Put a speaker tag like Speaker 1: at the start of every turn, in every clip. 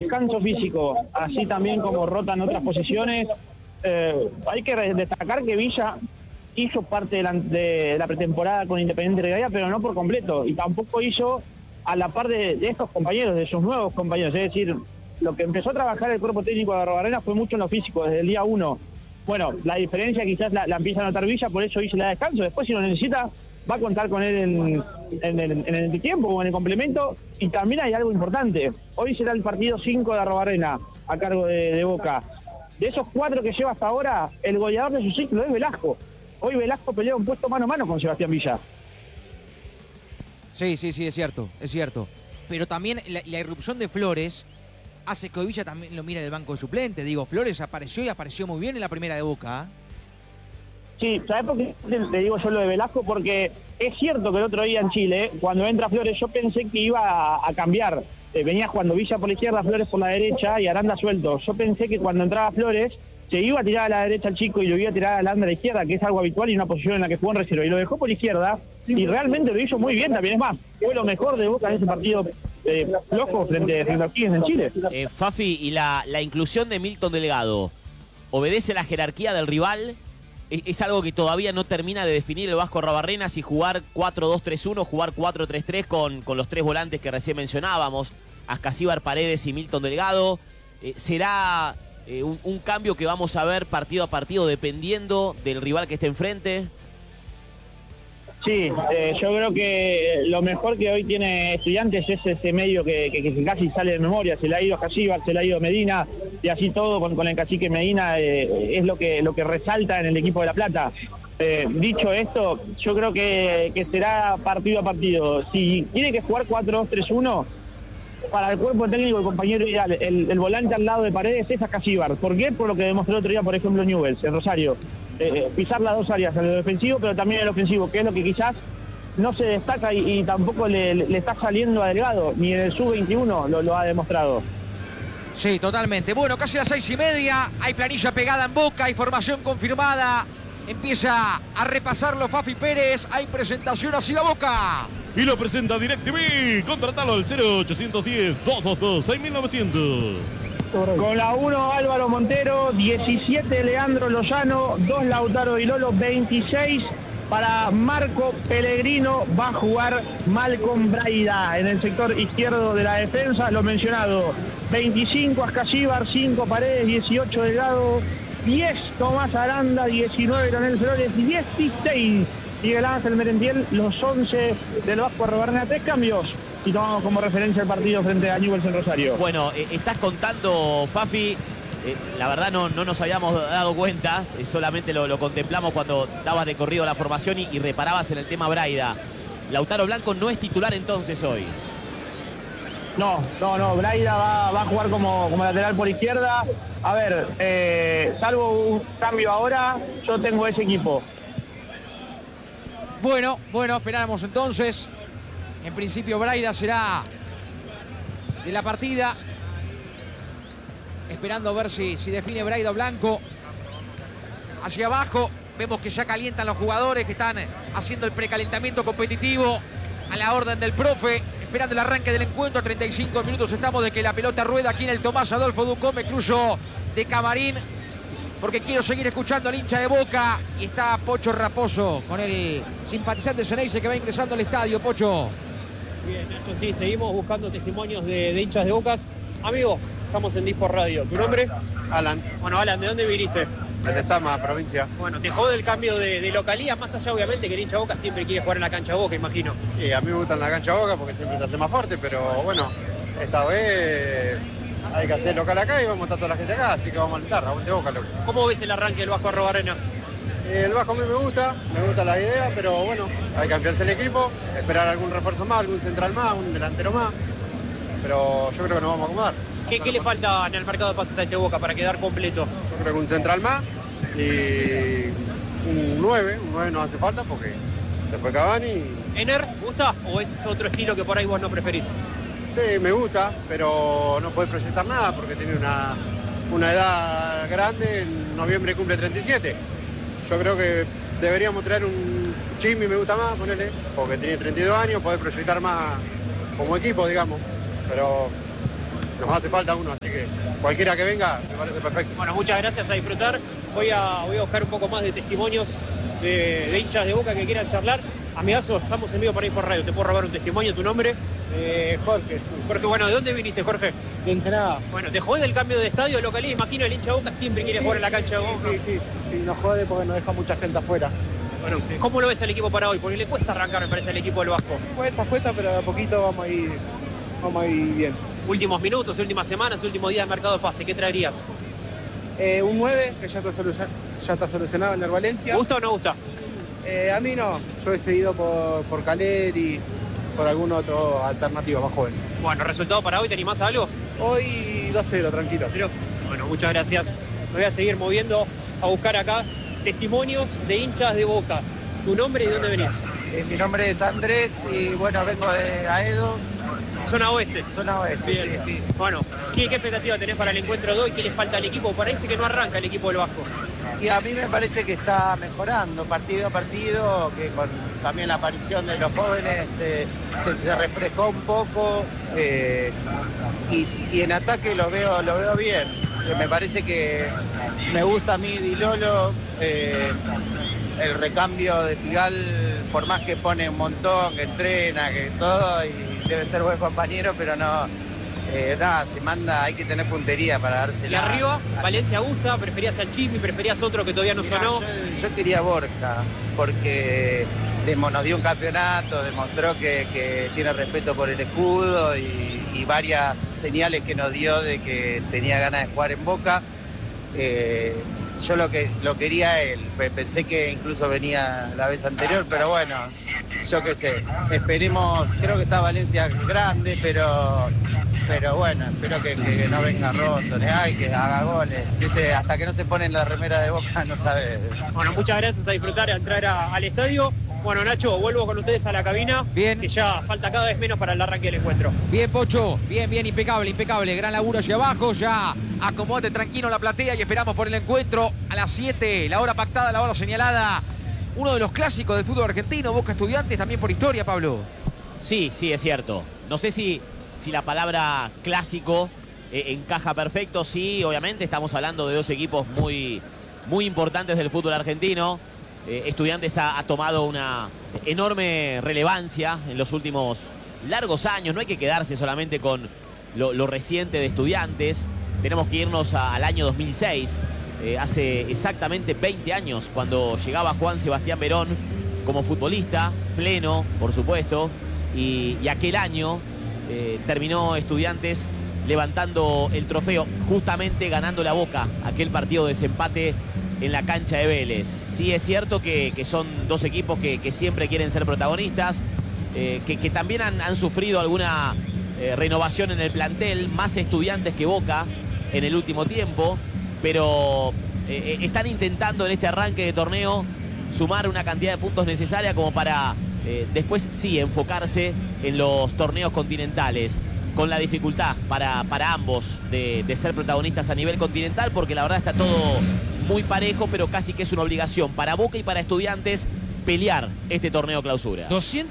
Speaker 1: descanso físico, así también como rotan otras posiciones, hay que destacar que Villa hizo parte de la pretemporada con Independiente Rivadavia, pero no por completo, y tampoco hizo a la par de estos compañeros, de sus nuevos compañeros. Es decir, lo que empezó a trabajar el cuerpo técnico de Arrobarrena fue mucho en lo físico, desde el día 1. Bueno, la diferencia quizás la empieza a notar Villa, por eso hizo la descanso. Después, si lo necesita, va a contar con él en el tiempo o en el complemento. Y también hay algo importante. Hoy será el partido 5 de Arrobarrena, a cargo de Boca. De esos 4 que lleva hasta ahora, el goleador de su ciclo es Velasco. Hoy Velasco pelea un puesto mano a mano con Sebastián Villa.
Speaker 2: Sí, es cierto. Pero también la irrupción de Flores hace que Villa también lo mire del banco de suplente. Digo, Flores apareció y apareció muy bien en la primera de Boca.
Speaker 1: Sí, ¿sabés por qué te digo yo lo de Velasco? Porque es cierto que el otro día en Chile, cuando entra Flores, yo pensé que iba a cambiar. Venía jugando Villa por la izquierda, Flores por la derecha y Aranda suelto. Yo pensé que cuando entraba Flores se iba a tirar a la derecha al chico y lo iba a tirar a Aranda a la izquierda, que es algo habitual y una posición en la que jugó en reserva. Y lo dejó por la izquierda y realmente lo hizo muy bien también. Es más, fue lo mejor de Boca en ese partido flojo frente a O'Higgins en Chile.
Speaker 3: Fafi, y la inclusión de Milton Delgado, ¿obedece la jerarquía del rival? ¿Es algo que todavía no termina de definir el Vasco Arrobarrena, si jugar 4-2-3-1, jugar 4-3-3 con los 3 volantes que recién mencionábamos, Ascasíbar, Paredes y Milton Delgado? ¿Será un cambio que vamos a ver partido a partido dependiendo del rival que esté enfrente?
Speaker 1: Sí, yo creo que lo mejor que hoy tiene Estudiantes es ese medio que casi sale de memoria. Se le ha ido a Casíbar, se le ha ido a Medina, y así todo con el cacique Medina es lo que resalta en el equipo de La Plata. Dicho esto, yo creo que será partido a partido. Si tiene que jugar 4-2-3-1, para el cuerpo técnico el compañero ideal, el volante al lado de Paredes es Ascasíbar. ¿Por qué? Por lo que demostró el otro día, por ejemplo, Newell's, en Rosario. Pisar las 2 áreas, en el defensivo, pero también en el ofensivo, que es lo que quizás no se destaca y tampoco le está saliendo a Delgado, ni en el sub-21 lo ha demostrado.
Speaker 2: Sí, totalmente. Bueno, casi las 6:30, hay planilla pegada en Boca, hay formación confirmada. Empieza a repasarlo Fafi Pérez, hay presentación hacia Boca.
Speaker 4: Y lo presenta DirecTV. Contratalo al 0810-222-6900.
Speaker 1: Con la 1 Álvaro Montero, 17 Leandro Lozano, 2 Lautaro Di Lolo, 26 para Marco Pellegrino. Va a jugar Malcom Braida en el sector izquierdo de la defensa, lo mencionado. 25 Ascasíbar, 5 Paredes, 18 Delgado, 10 Tomás Aranda, 19 Leonel Flores, 16 Miguel Ángel Merentiel, los 11 del Vasco Arrobarrena. 3 cambios y tomamos como referencia el partido frente a Newell's en Rosario.
Speaker 3: Bueno, estás contando, Fafi, la verdad no nos habíamos dado cuenta, solamente lo contemplamos cuando dabas de corrido la formación y reparabas en el tema Braida. Lautaro Blanco no es titular entonces hoy.
Speaker 1: No, Braida va a jugar como lateral por izquierda. A ver, salvo un cambio ahora, yo tengo ese equipo.
Speaker 2: Bueno, esperamos entonces. En principio Braida será de la partida. Esperando a ver si define Braida o Blanco. Hacia abajo vemos que ya calientan los jugadores que están haciendo el precalentamiento competitivo a la orden del profe. Esperando el arranque del encuentro. 35 minutos estamos de que la pelota rueda aquí en el Tomás Adolfo Ducó. Me cruzo de camarín porque quiero seguir escuchando al hincha de Boca. Y está Pocho Raposo con el simpatizante Ceneice que va ingresando al estadio. Pocho.
Speaker 5: Bien, Nacho, sí, seguimos buscando testimonios de hinchas de Bocas. Amigo, estamos en Dispo Radio. ¿Tu nombre?
Speaker 6: Alan.
Speaker 5: Bueno, Alan, ¿de dónde viniste?
Speaker 6: De Lezama, provincia.
Speaker 5: Bueno, te jode el cambio de localía, más allá obviamente que el hincha de Boca siempre quiere jugar en la cancha de Boca, imagino.
Speaker 6: Y a mí me gusta en la cancha Boca porque siempre te hace más fuerte, pero bueno, esta vez hay que hacer local acá y vamos a estar toda la gente acá, así que vamos a alentar, aguante Boca, loco.
Speaker 5: ¿Cómo ves el arranque del Vasco Arrobarrena?
Speaker 6: El Vasco a mí me gusta la idea, pero bueno, hay que afianzar el equipo, esperar algún refuerzo más, algún central más, un delantero más, pero yo creo que nos vamos a acomodar.
Speaker 5: ¿Qué le falta en el mercado de pases a este Boca para quedar completo?
Speaker 6: Yo creo que un central más y un 9 nos hace falta porque se fue Cavani.
Speaker 5: ¿Ener gusta o es otro estilo que por ahí vos no preferís?
Speaker 6: Sí, me gusta, pero no podés proyectar nada porque tiene una edad grande, en noviembre cumple 37. Yo creo que deberíamos traer un Chimi, me gusta más, ponele, porque tiene 32 años, poder proyectar más como equipo, digamos. Pero nos hace falta uno, así que cualquiera que venga me parece perfecto.
Speaker 5: Bueno, muchas gracias, a disfrutar. Voy a buscar un poco más de testimonios de hinchas de Boca que quieran charlar. Amigazo, estamos en vivo para ir por radio. ¿Te puedo robar un testimonio? ¿Tu nombre?
Speaker 7: Jorge.
Speaker 5: Jorge, bueno, ¿de dónde viniste, Jorge?
Speaker 7: De Ensenada.
Speaker 5: Bueno, te jodés del cambio de estadio, localidad. Imagino el hincha de Boca siempre quiere jugar en la cancha de Boca.
Speaker 7: Sí, nos jode porque nos deja mucha gente afuera.
Speaker 5: Bueno, ¿cómo lo ves al equipo para hoy? Porque le cuesta arrancar, me parece, al equipo del Vasco.
Speaker 7: Cuesta, pero de a poquito vamos a ir bien.
Speaker 5: Últimos minutos, últimas semanas, último día de mercado de pase, ¿qué traerías?
Speaker 7: Un 9, que ya está solucionado en el Valencia.
Speaker 5: ¿Gusta o no gusta?
Speaker 7: A mí no, yo he seguido por Caler y por algún otro alternativo más joven.
Speaker 5: Bueno, ¿resultado para hoy? ¿Te animás a algo?
Speaker 7: Hoy 2-0, tranquilo.
Speaker 5: Bueno, muchas gracias. Me voy a seguir moviendo a buscar acá testimonios de hinchas de Boca. ¿Tu nombre y de dónde venís?
Speaker 8: Mi nombre es Andrés y bueno, vengo de Aedo.
Speaker 5: Zona oeste.
Speaker 8: Zona oeste,
Speaker 5: Bien.
Speaker 8: sí.
Speaker 5: Bueno, ¿qué expectativa tenés para el encuentro de hoy? ¿Qué le falta al equipo? Parece que no arranca el equipo del Vasco.
Speaker 8: Y a mí me parece que está mejorando partido a partido, que con también la aparición de los jóvenes se refrescó un poco y en ataque lo veo bien. Me parece que me gusta a mí Di Lolo, el recambio de Figal, por más que pone un montón, que entrena, que todo, y debe ser buen compañero, pero no, se manda, hay que tener puntería para dársela.
Speaker 5: ¿Y arriba? ¿Valencia gusta? ¿Preferías al Chimi? ¿Preferías otro que todavía no sonó?
Speaker 8: Yo quería Borja, porque nos dio un campeonato, demostró que tiene respeto por el escudo y varias señales que nos dio de que tenía ganas de jugar en Boca. Yo lo quería a él, pensé que incluso venía la vez anterior, pero bueno, yo qué sé, esperemos, creo que está Valencia grande, pero bueno, espero que no venga roto, que haga goles, ¿viste? Hasta que no se pone en la remera de Boca no sabe.
Speaker 5: Bueno, muchas gracias, a disfrutar, a entrar al estadio. Bueno, Nacho, vuelvo con ustedes a la cabina.
Speaker 2: Bien.
Speaker 5: Que ya falta cada vez menos para el arranque del encuentro.
Speaker 2: Bien, Pocho. Bien, impecable. Gran laburo hacia abajo. Ya acomódate tranquilo en la platea y esperamos por el encuentro a las 7. La hora pactada, la hora señalada. Uno de los clásicos del fútbol argentino. Boca Estudiantes, también por historia, Pablo.
Speaker 3: Sí, es cierto. No sé si la palabra clásico encaja perfecto. Sí, obviamente estamos hablando de dos equipos muy importantes del fútbol argentino. Estudiantes ha tomado una enorme relevancia en los últimos largos años. No hay que quedarse solamente con lo reciente de Estudiantes. Tenemos que irnos al año 2006, hace exactamente 20 años, cuando llegaba Juan Sebastián Verón como futbolista, pleno, por supuesto, y aquel año terminó Estudiantes levantando el trofeo, justamente ganando la Boca, aquel partido de desempate en la cancha de Vélez. Sí, es cierto que son dos equipos que siempre quieren ser protagonistas, que también han sufrido alguna renovación en el plantel, más Estudiantes que Boca en el último tiempo, pero están intentando en este arranque de torneo sumar una cantidad de puntos necesaria como para después sí enfocarse en los torneos continentales, con la dificultad para ambos de ser protagonistas a nivel continental, porque la verdad está todo muy parejo, pero casi que es una obligación para Boca y para Estudiantes pelear este torneo clausura.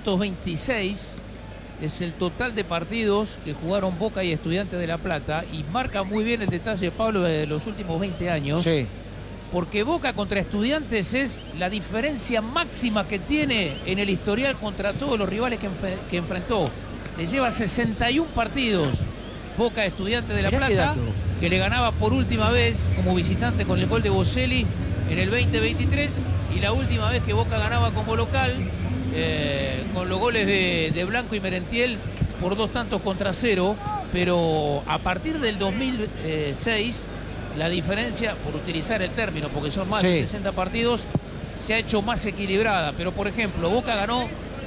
Speaker 9: 226 es el total de partidos que jugaron Boca y Estudiantes de La Plata, y marca muy bien el detalle, Pablo, de los últimos 20 años.
Speaker 2: Sí.
Speaker 9: Porque Boca contra Estudiantes es la diferencia máxima que tiene en el historial contra todos los rivales que enfrentó. Le lleva 61 partidos Boca Estudiantes de La Plata, que le ganaba por última vez como visitante con el gol de Boselli en el 2023, y la última vez que Boca ganaba como local con los goles de Blanco y Merentiel por 2-0, pero a partir del 2006 la diferencia, por utilizar el término, porque son más de 60 partidos, se ha hecho más equilibrada. Pero por ejemplo, Boca ganó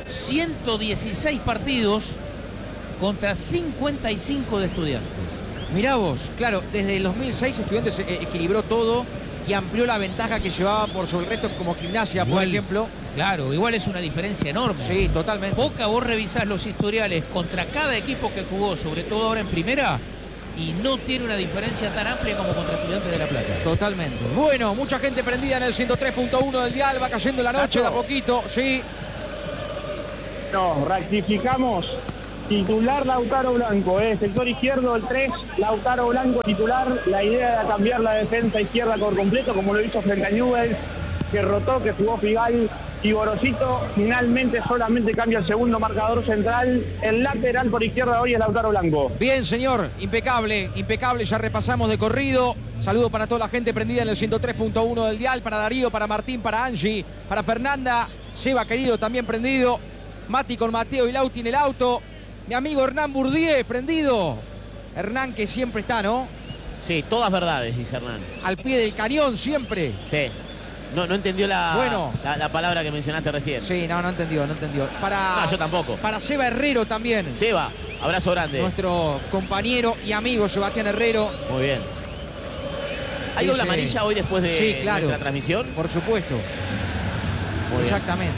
Speaker 9: 116 partidos contra 55 de Estudiantes.
Speaker 2: Mirá vos, claro, desde el 2006 Estudiantes equilibró todo y amplió la ventaja que llevaba por sobre el resto, como Gimnasia, por ejemplo.
Speaker 9: Claro, igual es una diferencia enorme.
Speaker 2: Sí, totalmente.
Speaker 9: Boca, vos revisás los historiales contra cada equipo que jugó, sobre todo ahora en primera, y no tiene una diferencia tan amplia como contra Estudiantes de La Plata.
Speaker 2: Totalmente. Bueno, mucha gente prendida en el 103.1 del dial, va cayendo la noche de a poquito, sí.
Speaker 1: No, rectificamos. Titular Lautaro Blanco, sector izquierdo el 3, Lautaro Blanco titular. La idea era cambiar la defensa izquierda por completo, como lo hizo frente a Newell's, que rotó, que jugó Figal y Gorosito. Finalmente solamente cambia el segundo marcador central. El lateral por izquierda hoy es Lautaro Blanco.
Speaker 2: Bien, señor, impecable, impecable, ya repasamos de corrido. Saludo para toda la gente prendida en el 103.1 del dial, para Darío, para Martín, para Angie, para Fernanda, Seba querido también prendido, Mati con Mateo y Lauti en el auto, mi amigo Hernán Bourdieu prendido. Hernán que siempre está, ¿no?
Speaker 3: Sí, todas verdades, dice Hernán.
Speaker 2: Al pie del cañón siempre.
Speaker 3: Sí. No entendió la palabra que mencionaste recién.
Speaker 2: Sí, no entendió.
Speaker 3: No, yo tampoco.
Speaker 2: Para Seba Herrero también.
Speaker 3: Seba, abrazo grande.
Speaker 2: Nuestro compañero y amigo Sebastián Herrero.
Speaker 3: Muy bien. ¿Hay doble amarilla hoy después de nuestra transmisión?
Speaker 2: Por supuesto.
Speaker 3: Muy
Speaker 2: exactamente.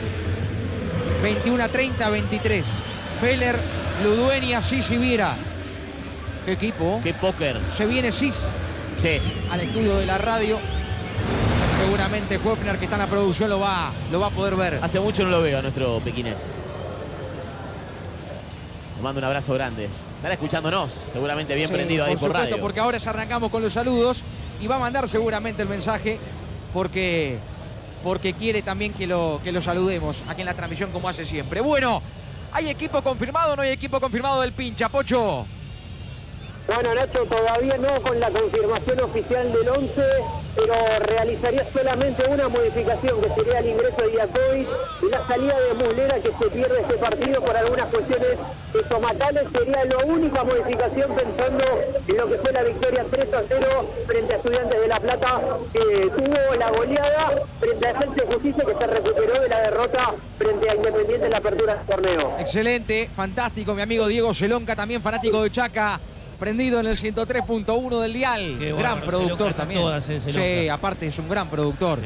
Speaker 2: 21:30-23. Feller, Ludueña, Cis y Viera. ¿Qué equipo?
Speaker 3: Qué póker.
Speaker 2: Se viene Cis.
Speaker 3: Sí.
Speaker 2: Al estudio de la radio. Seguramente Hoefner, que está en la producción, lo va a poder ver.
Speaker 3: Hace mucho no lo veo a nuestro pequinés. Te mando un abrazo grande. Estará escuchándonos, seguramente bien prendido ahí por radio.
Speaker 2: Porque ahora ya arrancamos con los saludos y va a mandar seguramente el mensaje porque quiere también que lo saludemos aquí en la transmisión como hace siempre. Bueno, ¿hay equipo confirmado o no hay equipo confirmado del Pincha, Pocho?
Speaker 10: Bueno, Nacho, todavía no con la confirmación oficial del 11, pero realizaría solamente una modificación, que sería el ingreso de Iacovic y la salida de Muslera, que se pierde este partido por algunas cuestiones estomatales. Sería la única modificación pensando en lo que fue la victoria 3-0 frente a Estudiantes de La Plata, que tuvo la goleada frente a Defensa y Justicia, que se recuperó de la derrota frente a Independiente en la apertura del torneo.
Speaker 2: Excelente, fantástico, mi amigo Diego Celonca, también fanático de Chaca. Prendido en el 103.1 del dial.
Speaker 9: Qué
Speaker 2: gran
Speaker 9: bueno,
Speaker 2: productor también.
Speaker 9: Todas,
Speaker 2: sí, aparte es un gran productor.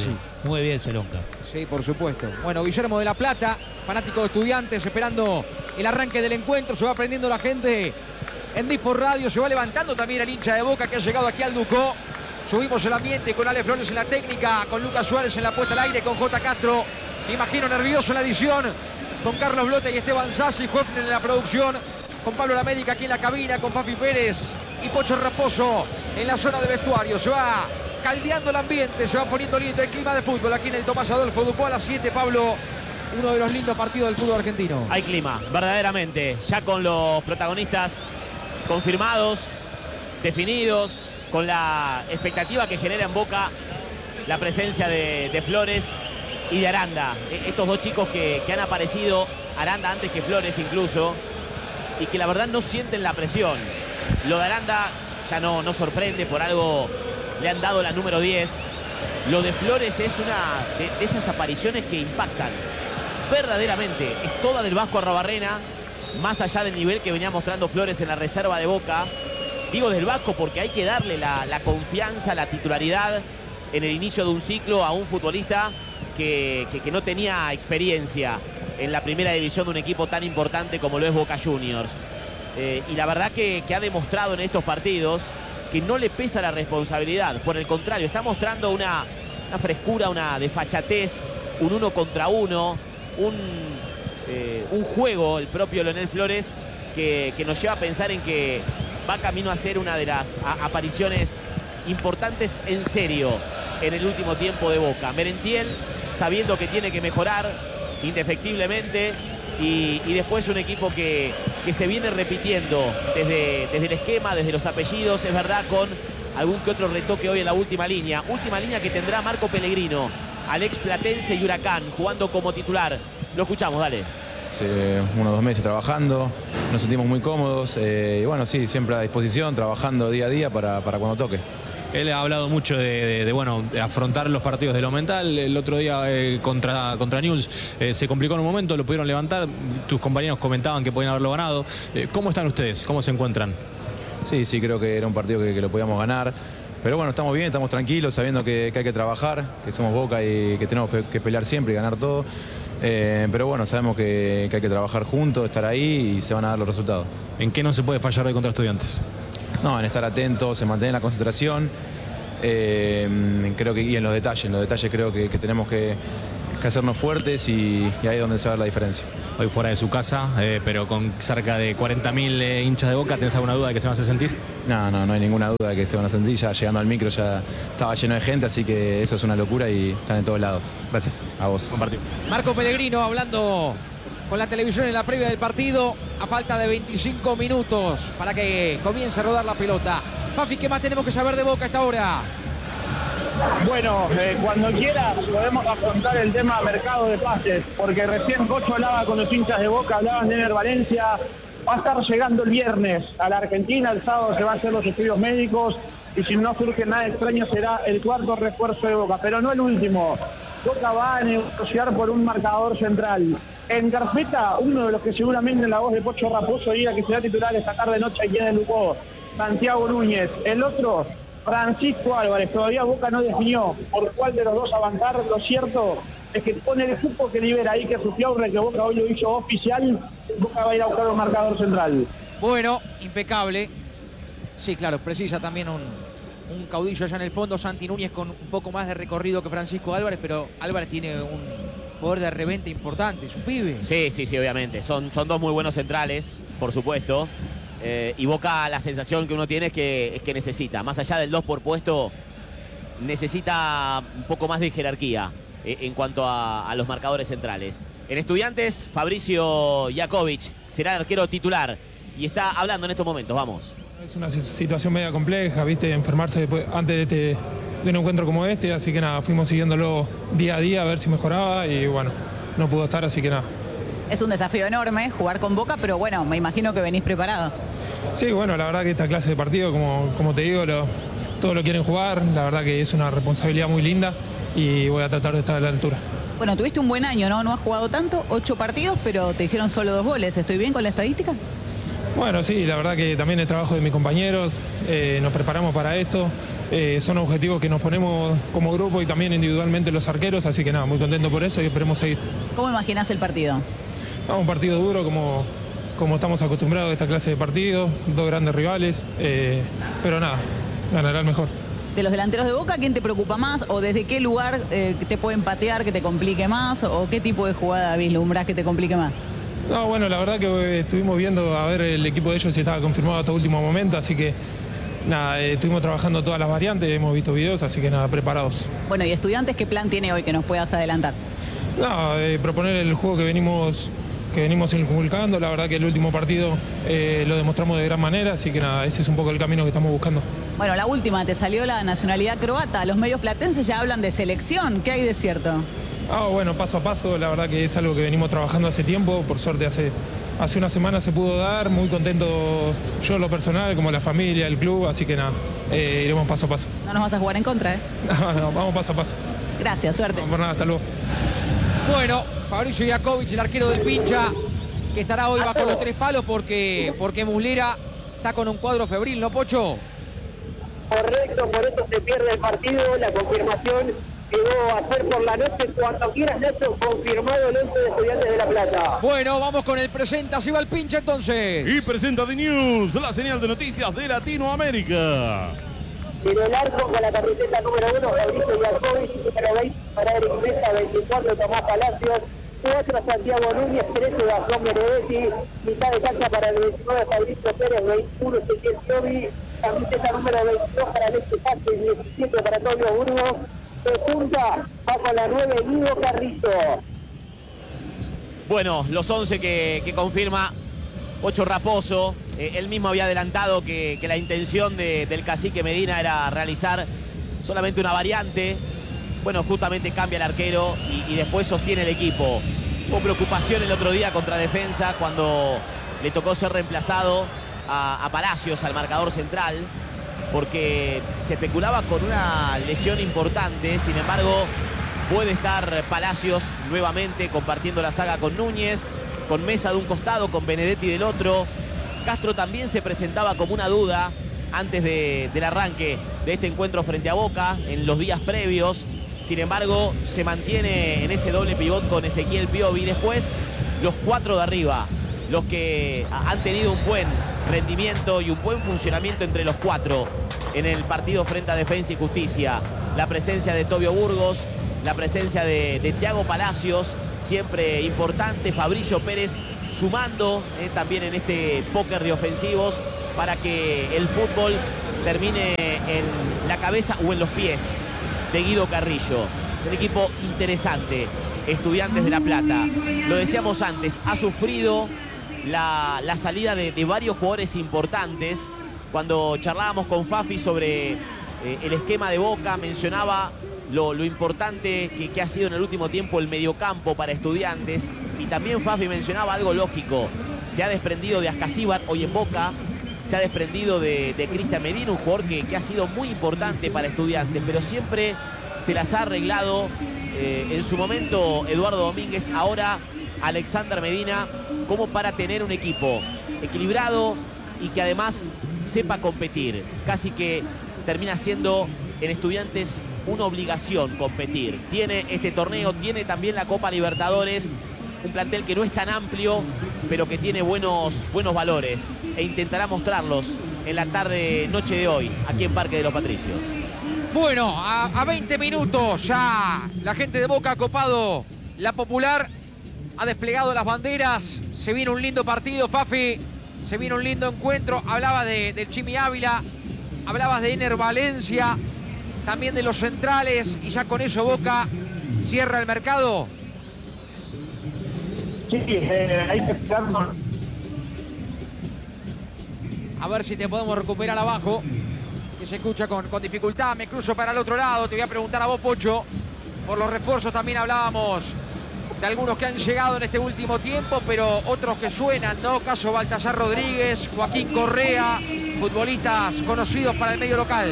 Speaker 9: Muy bien, Celonca.
Speaker 2: Sí, por supuesto. Bueno, Guillermo de la Plata, fanático de Estudiantes, esperando el arranque del encuentro. Se va prendiendo la gente en Disport Radio. Se va levantando también el hincha de Boca que ha llegado aquí al Ducó. Subimos el ambiente con Ale Flores en la técnica, con Lucas Suárez en la puesta al aire, con J. Castro. Me imagino nervioso en la edición, con Carlos Blota y Esteban Sassi, Hoefner en la producción, con Pablo Lamérica aquí en la cabina, con Fafi Pérez y Pocho Raposo en la zona de vestuario. Se va caldeando el ambiente, se va poniendo lindo el clima de fútbol aquí en el Tomás Adolfo Ducó a las 7, Pablo. Uno de los lindos partidos del fútbol argentino.
Speaker 3: Hay clima, verdaderamente, ya con los protagonistas confirmados, definidos, con la expectativa que genera en Boca la presencia de Flores y de Aranda. Estos dos chicos que han aparecido, Aranda antes que Flores incluso, y que la verdad no sienten la presión. Lo de Aranda ya no sorprende, por algo le han dado la número 10. Lo de Flores es una de esas apariciones que impactan verdaderamente. Es toda del Vasco Arrobarrena, más allá del nivel que venía mostrando Flores en la reserva de Boca. Digo del Vasco porque hay que darle la confianza, la titularidad en el inicio de un ciclo a un futbolista que no tenía experiencia en la primera división de un equipo tan importante como lo es Boca Juniors. Y la verdad que ha demostrado en estos partidos que no le pesa la responsabilidad. Por el contrario, está mostrando una frescura, una desfachatez, un 1 contra 1, un juego, el propio Leonel Flores, que nos lleva a pensar en que va camino a ser una de las apariciones importantes en serio en el último tiempo de Boca. Merentiel, sabiendo que tiene que mejorar indefectiblemente, y después un equipo que se viene repitiendo desde el esquema, desde los apellidos, es verdad, con algún que otro retoque hoy en la última línea que tendrá Marco Pellegrino, Alex Platense y Huracán jugando como titular. Lo escuchamos, dale.
Speaker 11: Hace 1 o 2 meses trabajando, nos sentimos muy cómodos, y bueno, sí, siempre a disposición, trabajando día a día para cuando toque.
Speaker 12: Él ha hablado mucho de afrontar los partidos de lo mental. El otro día contra Newell's se complicó en un momento, lo pudieron levantar. Tus compañeros comentaban que podían haberlo ganado. ¿Cómo están ustedes? ¿Cómo se encuentran?
Speaker 11: Sí, creo que era un partido que lo podíamos ganar. Pero bueno, estamos bien, estamos tranquilos, sabiendo que hay que trabajar, que somos Boca y que tenemos que pelear siempre y ganar todo. Pero bueno, sabemos que hay que trabajar juntos, estar ahí y se van a dar los resultados.
Speaker 12: ¿En qué no se puede fallar de contra Estudiantes?
Speaker 11: No, en estar atentos, en mantener la concentración, creo que y en los detalles creo que tenemos que hacernos fuertes y ahí es donde se va a ver la diferencia.
Speaker 12: Hoy fuera de su casa, pero con cerca de 40.000 hinchas de Boca, ¿tenés alguna duda de que se van a hacer sentir?
Speaker 11: No hay ninguna duda de que se van a sentir. Ya llegando al micro ya estaba lleno de gente, así que eso es una locura y están en todos lados. Gracias. A vos.
Speaker 12: Compartimos.
Speaker 2: Marco Pellegrino hablando con la televisión en la previa del partido, a falta de 25 minutos para que comience a rodar la pelota. Fafi, ¿qué más tenemos que saber de Boca a esta hora?
Speaker 1: Bueno, cuando quieras podemos afrontar el tema mercado de pases, porque recién Cocho hablaba con los hinchas de Boca, hablaban de Ener Valencia, va a estar llegando el viernes a la Argentina, el sábado se van a hacer los estudios médicos y si no surge nada extraño será el cuarto refuerzo de Boca, pero no el último. Boca va a negociar por un marcador central. En carpeta, uno de los que seguramente en la voz de Pocho Raposo diga que será titular esta tarde noche aquí en el Lucó, Santiago Núñez. El otro, Francisco Álvarez. Todavía Boca no definió por cuál de los dos avanzar. Lo cierto es que con el equipo que libera ahí, que Sufiaurre, que Boca hoy lo hizo oficial, Boca va a ir a buscar un marcador central.
Speaker 2: Bueno, impecable. Sí, claro, precisa también un caudillo allá en el fondo. Santi Núñez con un poco más de recorrido que Francisco Álvarez, pero Álvarez tiene un poder de revente importante, es un pibe.
Speaker 3: Sí, obviamente. Son dos muy buenos centrales, por supuesto. Y Boca, la sensación que uno tiene es que necesita, más allá del 2 por puesto, necesita un poco más de jerarquía en cuanto a los marcadores centrales. En Estudiantes, Fabricio Jakovic será el arquero titular y está hablando en estos momentos. Vamos.
Speaker 13: Es una situación media compleja, ¿viste? Enfermarse después, antes de un encuentro como este, así que nada, fuimos siguiéndolo día a día a ver si mejoraba y bueno, no pudo estar, así que nada.
Speaker 14: Es un desafío enorme jugar con Boca, pero bueno, me imagino que venís preparado.
Speaker 13: Sí, bueno, la verdad que esta clase de partido, como te digo, todos lo quieren jugar, la verdad que es una responsabilidad muy linda y voy a tratar de estar a la altura.
Speaker 14: Bueno, tuviste un buen año, ¿no? No has jugado tanto, 8 partidos, pero te hicieron solo 2 goles. ¿Estoy bien con la estadística?
Speaker 13: Bueno, sí, la verdad que también es trabajo de mis compañeros, nos preparamos para esto, son objetivos que nos ponemos como grupo y también individualmente los arqueros, así que nada, muy contento por eso y esperemos seguir.
Speaker 14: ¿Cómo imaginás el partido?
Speaker 13: Un partido duro como estamos acostumbrados a esta clase de partidos, 2 grandes rivales, pero nada, ganará el mejor.
Speaker 14: De los delanteros de Boca, ¿quién te preocupa más? ¿O desde qué lugar te pueden patear que te complique más? ¿O qué tipo de jugada vislumbrás que te complique más?
Speaker 13: No, bueno, la verdad que estuvimos viendo a ver el equipo de ellos si estaba confirmado hasta último momento, así que nada, estuvimos trabajando todas las variantes, hemos visto videos, así que nada, preparados.
Speaker 14: Bueno, ¿y Estudiantes qué plan tiene hoy que nos puedas adelantar?
Speaker 13: No, proponer el juego que venimos inculcando, la verdad que el último partido lo demostramos de gran manera, así que nada, ese es un poco el camino que estamos buscando.
Speaker 14: Bueno, la última, te salió la nacionalidad croata, los medios platenses ya hablan de selección, ¿qué hay de cierto?
Speaker 13: Bueno, paso a paso, la verdad que es algo que venimos trabajando hace tiempo, por suerte hace una semana se pudo dar, muy contento yo en lo personal, como la familia, el club, así que nada, iremos paso a paso.
Speaker 14: No nos vas a jugar en contra, ¿eh?
Speaker 13: No, vamos paso a paso.
Speaker 14: Gracias, suerte.
Speaker 13: No, por nada, hasta luego.
Speaker 2: Bueno, Fabricio Jakovic, el arquero del Pincha, que estará hoy bajo los 3 palos porque Muslera está con un cuadro febril, ¿no, Pocho?
Speaker 10: Correcto, por eso se pierde el partido, la confirmación quedó ayer por la noche. Cuando quieras, Nacho, confirmado el 11 de Estudiantes de La Plata.
Speaker 2: Bueno, vamos con el presenta, se va el Pincha entonces.
Speaker 4: Y presenta The News, la señal de noticias de Latinoamérica.
Speaker 10: En el arco con la camiseta número 1, Fabricio Jakovic, número 20, para Eric Mesa, 24, Tomás Palacios, 4, Santiago Núñez, 13, Gastón Benedetti, mitad de cancha para el 29, Fabricio Pérez, 21, Ezequiel Piovi, camiseta número 22 para Alexis Pásez, 17 para Tobio Burgos, de punta, bajo la 9, Nido Carrizo.
Speaker 3: Bueno, los 11 que confirma Pocho Raposo. Él mismo había adelantado que la intención del cacique Medina era realizar solamente una variante. Bueno, justamente cambia el arquero y después sostiene el equipo. Hubo preocupación el otro día contra Defensa cuando le tocó ser reemplazado a Palacios, al marcador central, porque se especulaba con una lesión importante. Sin embargo, puede estar Palacios nuevamente compartiendo la saga con Núñez, con Mesa de un costado, con Benedetti del otro. Castro también se presentaba como una duda antes del arranque de este encuentro frente a Boca, en los días previos. Sin embargo, se mantiene en ese doble pivot con Ezequiel Piovi. Después, los 4 de arriba, los que han tenido un buen rendimiento y un buen funcionamiento entre los 4 en el partido frente a Defensa y Justicia. La presencia de Tobio Burgos, la presencia de Thiago Palacios, siempre importante, Fabricio Pérez sumando también en este póker de ofensivos para que el fútbol termine en la cabeza o en los pies de Guido Carrillo. Un equipo interesante, Estudiantes de La Plata. Lo decíamos antes, ha sufrido la salida de varios jugadores importantes. Cuando charlábamos con Fafi sobre el esquema de Boca, mencionaba lo importante que ha sido en el último tiempo el mediocampo para Estudiantes. Y también Fafi mencionaba algo lógico. Se ha desprendido de Ascasíbar hoy en Boca. Se ha desprendido de Cristian Medina, un jugador que ha sido muy importante para Estudiantes, pero siempre se las ha arreglado en su momento Eduardo Domínguez, ahora Alexander Medina, como para tener un equipo equilibrado y que además sepa competir. Casi que termina siendo en Estudiantes una obligación competir. Tiene este torneo, tiene también la Copa Libertadores, un plantel que no es tan amplio, pero que tiene buenos valores e intentará mostrarlos en la noche de hoy, aquí en Parque de los Patricios.
Speaker 2: Bueno, a 20 minutos ya la gente de Boca ha copado la Popular, ha desplegado las banderas, se viene un lindo partido, Fafi, se viene un lindo encuentro. Hablaba del Chimi Ávila, hablabas de Ener Valencia, también de los centrales, y ya con eso Boca cierra el mercado.
Speaker 1: Sí, hay que esperarnos.
Speaker 2: A ver si te podemos recuperar abajo, que se escucha con dificultad. Me cruzo para el otro lado, te voy a preguntar a vos, Pocho. Por los refuerzos también hablábamos de algunos que han llegado en este último tiempo, pero otros que suenan, ¿no? Caso Baltasar Rodríguez, Joaquín Correa, futbolistas conocidos para el medio local.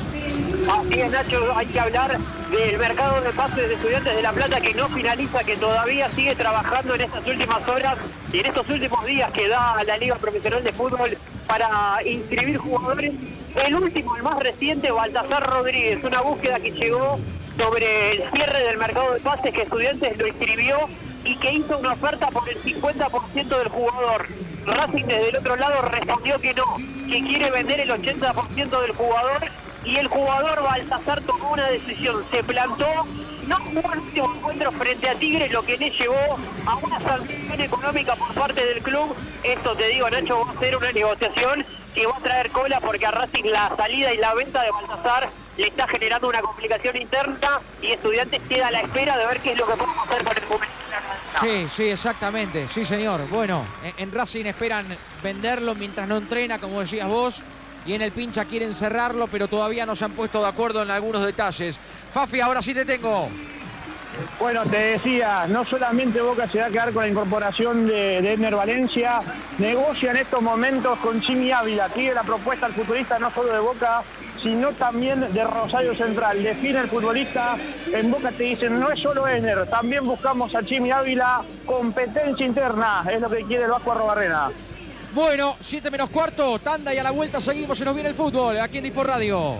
Speaker 10: Así es, Nacho, hay que hablar del mercado de pases de Estudiantes de La Plata, que no finaliza, que todavía sigue trabajando en estas últimas horas y en estos últimos días que da la Liga Profesional de Fútbol para inscribir jugadores. El último, el más reciente, Baltasar Rodríguez, una búsqueda que llegó sobre el cierre del mercado de pases, que Estudiantes lo inscribió y que hizo una oferta por el 50% del jugador. Racing desde el otro lado respondió que no, que quiere vender el 80% del jugador, y el jugador Baltasar tomó una decisión, se plantó, no jugó el último encuentro frente a Tigre, lo que le llevó a una sanción económica por parte del club. Esto, te digo, Nacho, va a ser una negociación que va a traer cola, porque a Racing la salida y la venta de Baltasar le está generando una complicación interna, y Estudiantes queda a la espera de ver qué es lo que podemos hacer por el juvenil.
Speaker 2: Sí, exactamente, sí señor. Bueno, en Racing esperan venderlo mientras no entrena, como decías vos, y en el pincha quieren cerrarlo, pero todavía no se han puesto de acuerdo en algunos detalles. Fafi, ahora sí te tengo.
Speaker 1: Bueno, te decía, no solamente Boca se va a quedar con la incorporación de Ener Valencia, negocia en estos momentos con Chimi Ávila, tiene la propuesta al futbolista no solo de Boca, sino también de Rosario Central. Define el futbolista, en Boca te dicen, no es solo Ener, también buscamos a Chimi Ávila, competencia interna, es lo que quiere el Vasco Arrobarrena.
Speaker 2: Bueno, 7:15, tanda, y a la vuelta seguimos, se nos viene el fútbol, aquí en Dispor Radio.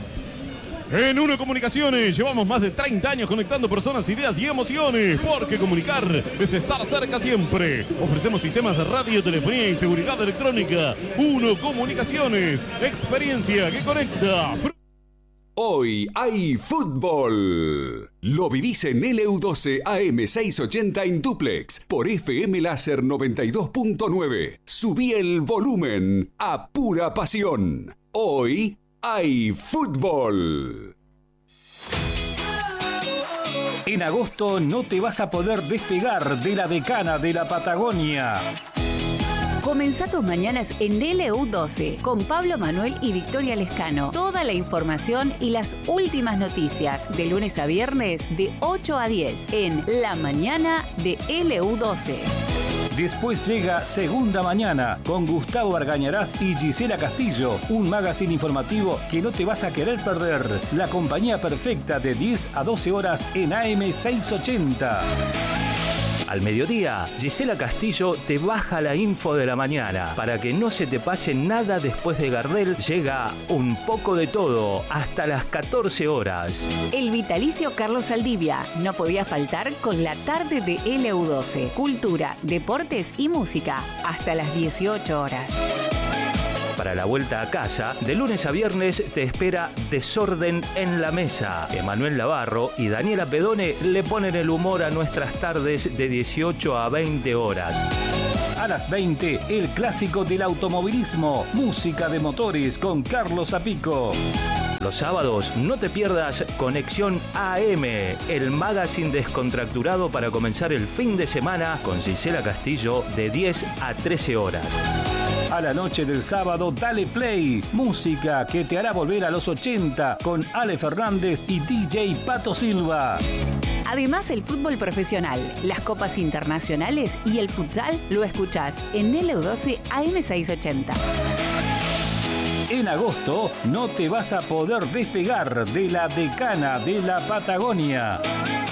Speaker 4: En Uno Comunicaciones llevamos más de 30 años conectando personas, ideas y emociones, porque comunicar es estar cerca siempre. Ofrecemos sistemas de radio, telefonía y seguridad electrónica. Uno Comunicaciones, experiencia que conecta.
Speaker 15: Hoy hay fútbol. Lo vivís en LU12 AM680 en duplex por FM Láser 92.9. Subí el volumen a pura pasión. Hoy hay fútbol.
Speaker 16: En agosto no te vas a poder despegar de la decana de la Patagonia.
Speaker 17: Comenzá tus mañanas en LU12 con Pablo Manuel y Victoria Lescano. Toda la información y las últimas noticias de lunes a viernes de 8 a 10 en La Mañana de LU12.
Speaker 16: Después llega Segunda Mañana con Gustavo Argañarás y Gisela Castillo, un magazine informativo que no te vas a querer perder. La compañía perfecta de 10 a 12 horas en AM680.
Speaker 18: Al mediodía, Gisela Castillo te baja la info de la mañana. Para que no se te pase nada después de Gardel, llega Un poco de todo hasta las 14 horas.
Speaker 17: El vitalicio Carlos Saldivia no podía faltar con la tarde de LU12. Cultura, deportes y música hasta las 18 horas.
Speaker 18: Para la vuelta a casa, de lunes a viernes te espera Desorden en la Mesa. Emanuel Navarro y Daniela Pedone le ponen el humor a nuestras tardes de 18 a 20 horas.
Speaker 16: A las 20, el clásico del automovilismo, música de motores con Carlos Zapico.
Speaker 18: Los sábados no te pierdas Conexión AM, el magazine descontracturado para comenzar el fin de semana con Gisela Castillo de 10 a 13 horas.
Speaker 16: A la noche del sábado, dale play, música que te hará volver a los 80 con Ale Fernández y DJ Pato Silva.
Speaker 17: Además, el fútbol profesional, las copas internacionales y el futsal lo escuchás en LU12 AM680.
Speaker 16: En agosto no te vas a poder despegar de la Decana de la Patagonia.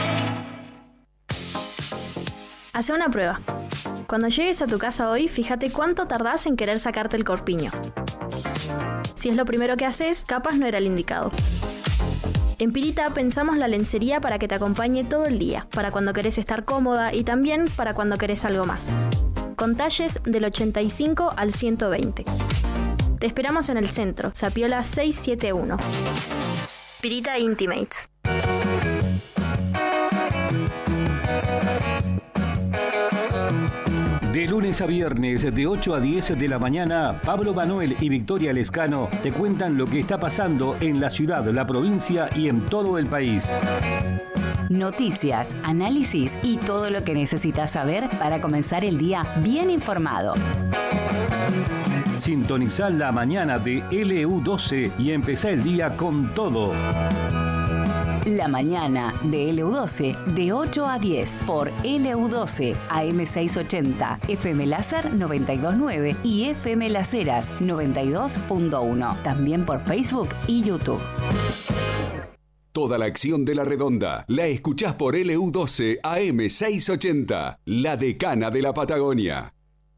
Speaker 19: Hace una prueba. Cuando llegues a tu casa hoy, fíjate cuánto tardás en querer sacarte el corpiño. Si es lo primero que haces, capaz no era el indicado. En Pirita pensamos la lencería para que te acompañe todo el día, para cuando querés estar cómoda y también para cuando querés algo más. Con talles del 85 al 120. Te esperamos en el centro, Zapiola 671. Pirita Intimates.
Speaker 16: De lunes a viernes, de 8 a 10 de la mañana, Pablo Manuel y Victoria Lescano te cuentan lo que está pasando en la ciudad, la provincia y en todo el país.
Speaker 17: Noticias, análisis y todo lo que necesitas saber para comenzar el día bien informado.
Speaker 16: Sintonizá la mañana de LU12 y empezá el día con todo.
Speaker 17: La mañana de LU12 de 8 a 10 por LU12 AM680, FM Láser 92.9 y FM Las Heras 92.1. También por Facebook y YouTube.
Speaker 15: Toda la acción de La Redonda la escuchás por LU12 AM680, la decana de la Patagonia.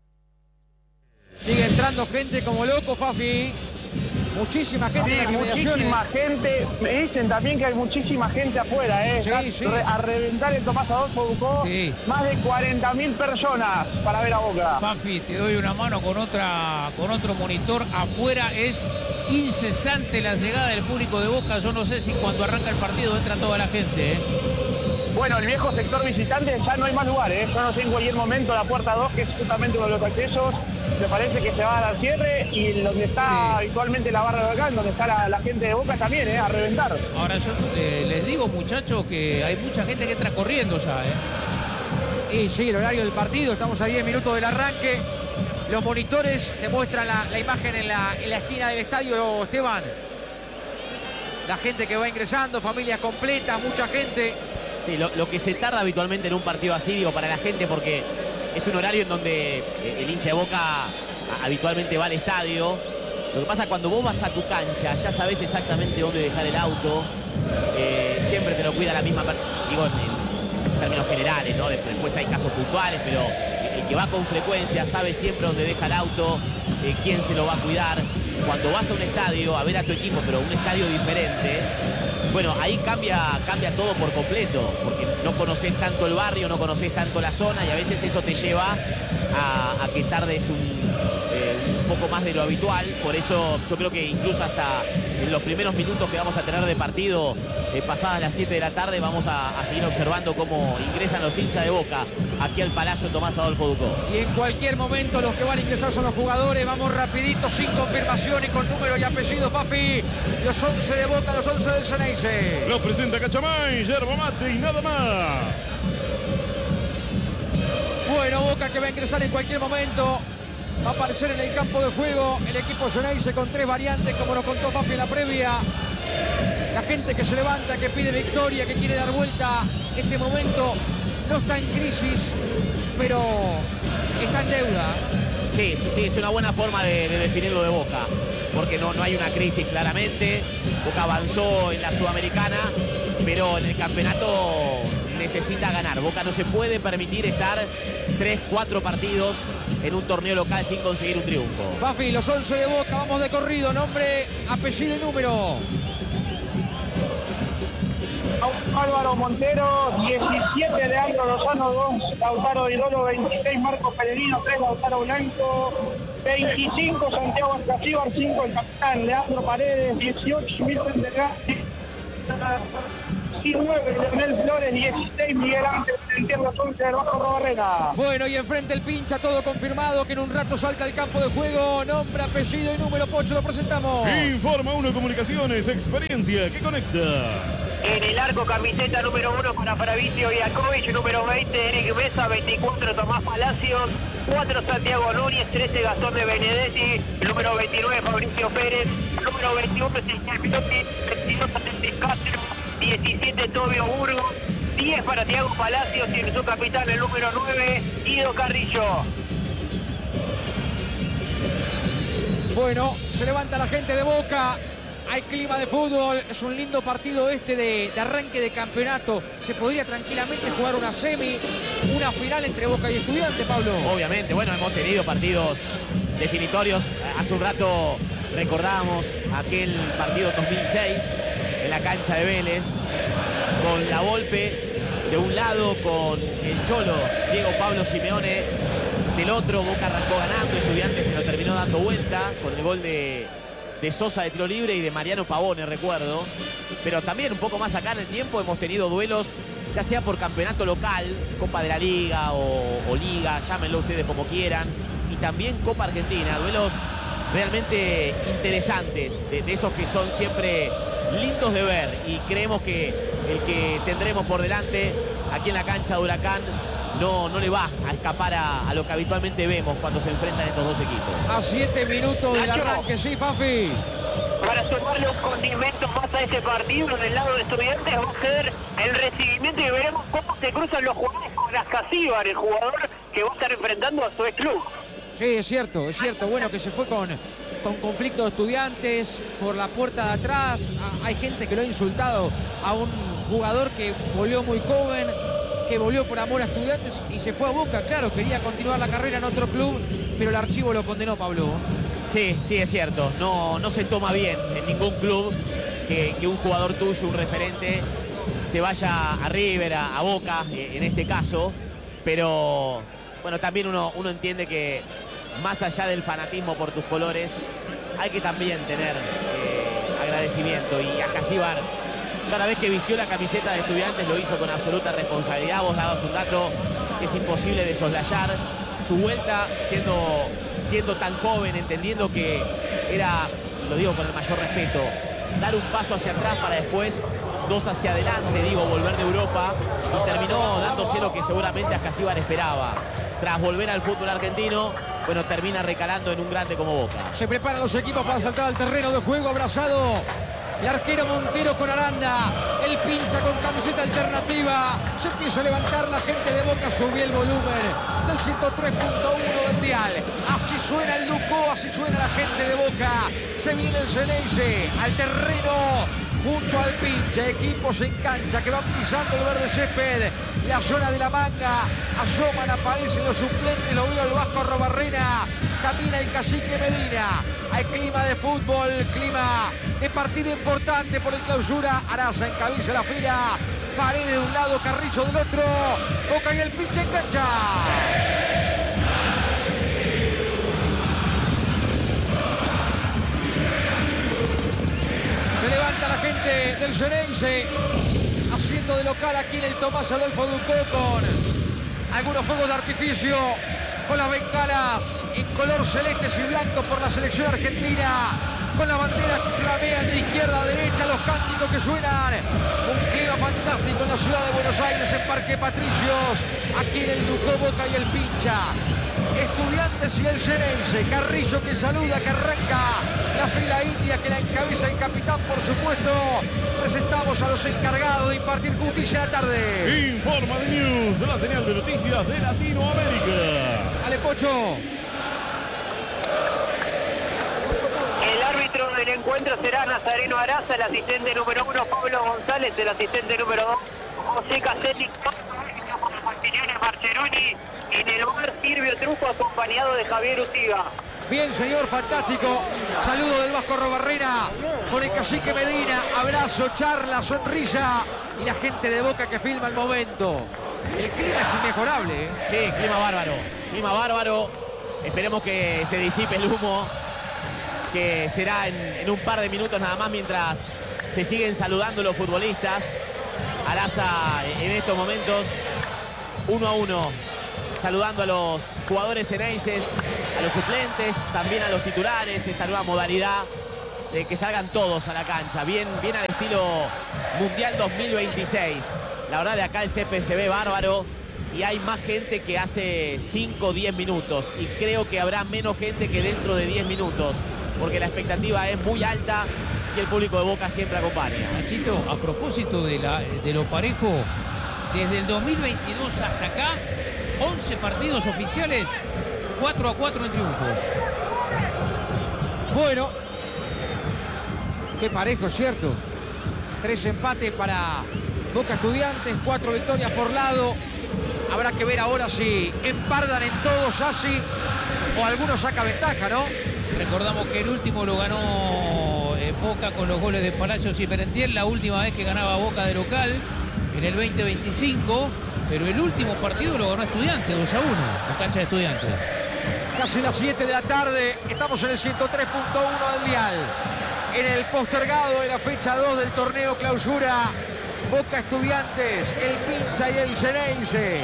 Speaker 2: Sigue entrando gente como loco, Fafi. Muchísima gente en las inmediaciones.
Speaker 1: Muchísima gente. Me dicen también que hay muchísima gente afuera,
Speaker 2: Sí.
Speaker 1: A reventar el Tomás Adolfo Ducó.
Speaker 2: Sí.
Speaker 1: Más de 40.000 personas para ver a Boca.
Speaker 9: Fafi, te doy una mano con otro monitor. Afuera es incesante la llegada del público de Boca. Yo no sé si cuando arranca el partido entra toda la gente,
Speaker 1: Bueno, el viejo sector visitante ya no hay más lugares. Yo no sé en cualquier momento la puerta 2, que es justamente uno de los accesos, me parece que se va a dar al cierre, y donde está habitualmente la barra de acá, donde está la gente de Boca también, a reventar.
Speaker 9: Ahora yo les digo, muchachos, que hay mucha gente que entra corriendo ya,
Speaker 2: Y sigue el horario del partido, estamos a 10 minutos del arranque. Los monitores te muestran la imagen en la esquina del estadio, Esteban. La gente que va ingresando, familias completas, mucha gente.
Speaker 3: Sí, lo que se tarda habitualmente en un partido así, digo, para la gente, porque es un horario en donde el hincha de Boca habitualmente va al estadio. Lo que pasa cuando vos vas a tu cancha, ya sabés exactamente dónde dejar el auto. Siempre te lo cuida la misma persona. Digo, en términos generales, ¿no? Después hay casos puntuales, pero el que va con frecuencia sabe siempre dónde deja el auto, quién se lo va a cuidar. Cuando vas a un estadio a ver a tu equipo, pero un estadio diferente, bueno, ahí cambia todo por completo, porque no conocés tanto el barrio, no conocés tanto la zona, y a veces eso te lleva a que tardes un poco más de lo habitual. Por eso yo creo que incluso hasta en los primeros minutos que vamos a tener de partido, pasadas las 7 de la tarde, vamos a seguir observando cómo ingresan los hinchas de Boca aquí al Palacio Tomás Adolfo Ducó.
Speaker 2: Y en cualquier momento los que van a ingresar son los jugadores. Vamos rapidito, sin confirmación y con número y apellido, Fafi. Los 11 de Boca, los 11 del Ceneice.
Speaker 4: Los presenta Cachamay, yerba mate y nada más.
Speaker 2: Bueno, Boca que va a ingresar en cualquier momento. Va a aparecer en el campo de juego el equipo Ceneice con 3 variantes, como nos contó Fafi en la previa. La gente que se levanta, que pide victoria, que quiere dar vuelta. Este momento no está en crisis, pero está en deuda.
Speaker 3: Sí, es una buena forma de definirlo de Boca, porque no hay una crisis claramente. Boca avanzó en la Sudamericana, pero en el campeonato necesita ganar. Boca no se puede permitir estar 3-4 partidos en un torneo local sin conseguir un triunfo.
Speaker 2: Fafi, los 11 de Boca, vamos de corrido, nombre, apellido y número.
Speaker 1: Álvaro Montero, 17 de Aldo Lozano, 2 Lautaro Idolo, 26 Marcos Pellegrino, 3 Lautaro Blanco, 25 Santiago Escasíbar, 5 el capitán Leandro Paredes, 18 Milton Delgado, 19 Leonel Flores, 16 Miguel Ángel Entierro, 11 del Vasco Robarrena.
Speaker 2: Bueno, y enfrente el pincha, todo confirmado, que en un rato salta al campo de juego. Nombre, apellido y número, Pocho, lo presentamos.
Speaker 4: Informa Uno Comunicaciones, experiencia que conecta.
Speaker 10: En el arco, camiseta número 1 para Fabricio Iakovic, número 20 Eric Mesa, 24 Tomás Palacios, 4 Santiago Núñez, 13 Gastón de Benedetti, número 29 Fabricio Pérez, número 21 Ezequiel Pilotti, 22 Atenti Castro, 17 Tobio Burgos, 10 para Tiago Palacios y su capitán el número 9 Guido Carrillo.
Speaker 2: Bueno, se levanta la gente de Boca. Hay clima de fútbol, es un lindo partido este de arranque de campeonato. Se podría tranquilamente jugar una semi, una final entre Boca y Estudiantes, Pablo.
Speaker 3: Obviamente, bueno, hemos tenido partidos definitorios. Hace un rato recordábamos aquel partido 2006 en la cancha de Vélez, con la Volpe de un lado, con el Cholo Diego Pablo Simeone del otro. Boca arrancó ganando, Estudiantes se lo terminó dando vuelta con el gol de Sosa de tiro libre y de Mariano Pavone, recuerdo. Pero también un poco más acá en el tiempo hemos tenido duelos, ya sea por campeonato local, Copa de la Liga o Liga, llámenlo ustedes como quieran, y también Copa Argentina, duelos realmente interesantes, de esos que son siempre lindos de ver, y creemos que el que tendremos por delante aquí en la cancha de Huracán no le va a escapar a lo que habitualmente vemos cuando se enfrentan estos dos equipos.
Speaker 2: A 7 minutos del arranque, sí, Fafi.
Speaker 10: Para sumarle un condimento más a este partido del lado de Estudiantes va a ser el recibimiento y veremos cómo se cruzan los jugadores con Ascasíbar, el jugador que va a estar enfrentando a su ex club.
Speaker 2: Sí, es cierto. Bueno, que se fue con conflicto de Estudiantes por la puerta de atrás. Hay gente que lo ha insultado a un jugador que volvió muy joven, que volvió por amor a Estudiantes y se fue a Boca. Claro, quería continuar la carrera en otro club, pero el archivo lo condenó, Pablo.
Speaker 3: Sí, es cierto. No se toma bien en ningún club que un jugador tuyo, un referente, se vaya a River, a Boca, en este caso. Pero, bueno, también uno entiende que más allá del fanatismo por tus colores, hay que también tener agradecimiento. Y Ascasíbar, cada vez que vistió la camiseta de Estudiantes, lo hizo con absoluta responsabilidad. Vos dabas un dato que es imposible de soslayar. Su vuelta siendo tan joven, entendiendo que era, lo digo con el mayor respeto, dar un paso hacia atrás para después dos hacia adelante, volver de Europa, y terminó dándose lo que seguramente Ascasíbar esperaba. Tras volver al fútbol argentino, bueno, termina recalando en un grande como Boca.
Speaker 2: Se preparan los equipos para saltar al terreno de juego, abrazado el arquero Montero con Aranda, el pincha con camiseta alternativa. Se empieza a levantar la gente de Boca, subió el volumen del 103.1 del dial. Así suena el Lucó, así suena la gente de Boca. Se viene el Ceneice al terreno junto al pincha. Equipos en cancha que van pisando el verde césped, la zona de la manga. Asoman, aparecen los suplentes, lo vio el Vasco Robarrena. Camina el cacique Medina. Hay clima de fútbol, clima de partido importante por el clausura. Araza encabeza la fila. Paredes de un lado, Carrillo del otro. Boca y el pinche en cancha. Se levanta la gente del Ceneice, haciendo de local aquí en el Tomás Adolfo Ducó, con algunos fuegos de artificio, con las bengalas en color celestes y blanco por la selección argentina, con las banderas que flamean de izquierda a derecha, los cánticos que suenan. Un clima fantástico en la ciudad de Buenos Aires, en Parque Patricios, aquí en el Ducó, Boca y el pincha. Estudiantes y el Ceneice. Carrillo que saluda, que arranca la fila india, que la encabeza el capitán, por supuesto. Presentamos a los encargados de impartir justicia a la tarde.
Speaker 4: Informa de News, de la señal de noticias de Latinoamérica.
Speaker 2: Dale, Pocho.
Speaker 10: El árbitro del encuentro será Nazareno Araza, el asistente número 1 Pablo González, el asistente número 2 José Caselli, Marcheroni. En el bar Silvio Trufo, acompañado de Javier Utiga.
Speaker 2: Bien, señor, fantástico. Saludo del Vasco Robarrena con el cacique Medina. Abrazo, charla, sonrisa. Y la gente de Boca que filma el momento. El clima es inmejorable, ¿eh?
Speaker 3: Sí, clima bárbaro. Clima bárbaro. Esperemos que se disipe el humo, que será en un par de minutos nada más mientras se siguen saludando los futbolistas. Araza en estos momentos 1-1, saludando a los jugadores ceneices, a los suplentes, también a los titulares, esta nueva modalidad de que salgan todos a la cancha, bien al estilo Mundial 2026. La verdad de acá el césped se ve bárbaro y hay más gente que hace 5 o 10 minutos y creo que habrá menos gente que dentro de 10 minutos porque la expectativa es muy alta y el público de Boca siempre acompaña.
Speaker 9: Nachito, a propósito de lo parejo, desde el 2022 hasta acá, 11 partidos oficiales, 4-4 en triunfos.
Speaker 2: Bueno, qué parejo, ¿cierto? 3 empates para Boca Estudiantes, 4 victorias por lado. Habrá que ver ahora si empardan en todos así o alguno saca ventaja, ¿no?
Speaker 9: Recordamos que el último lo ganó Boca con los goles de Palacios y Merentiel, la última vez que ganaba Boca de local, en el 2025, pero el último partido lo ganó Estudiantes, 2-1, la cancha de Estudiantes.
Speaker 2: Casi las 7 de la tarde, estamos en el 103.1 del dial. En el postergado de la fecha 2 del torneo clausura, Boca Estudiantes, el Pincha y el Xeneize.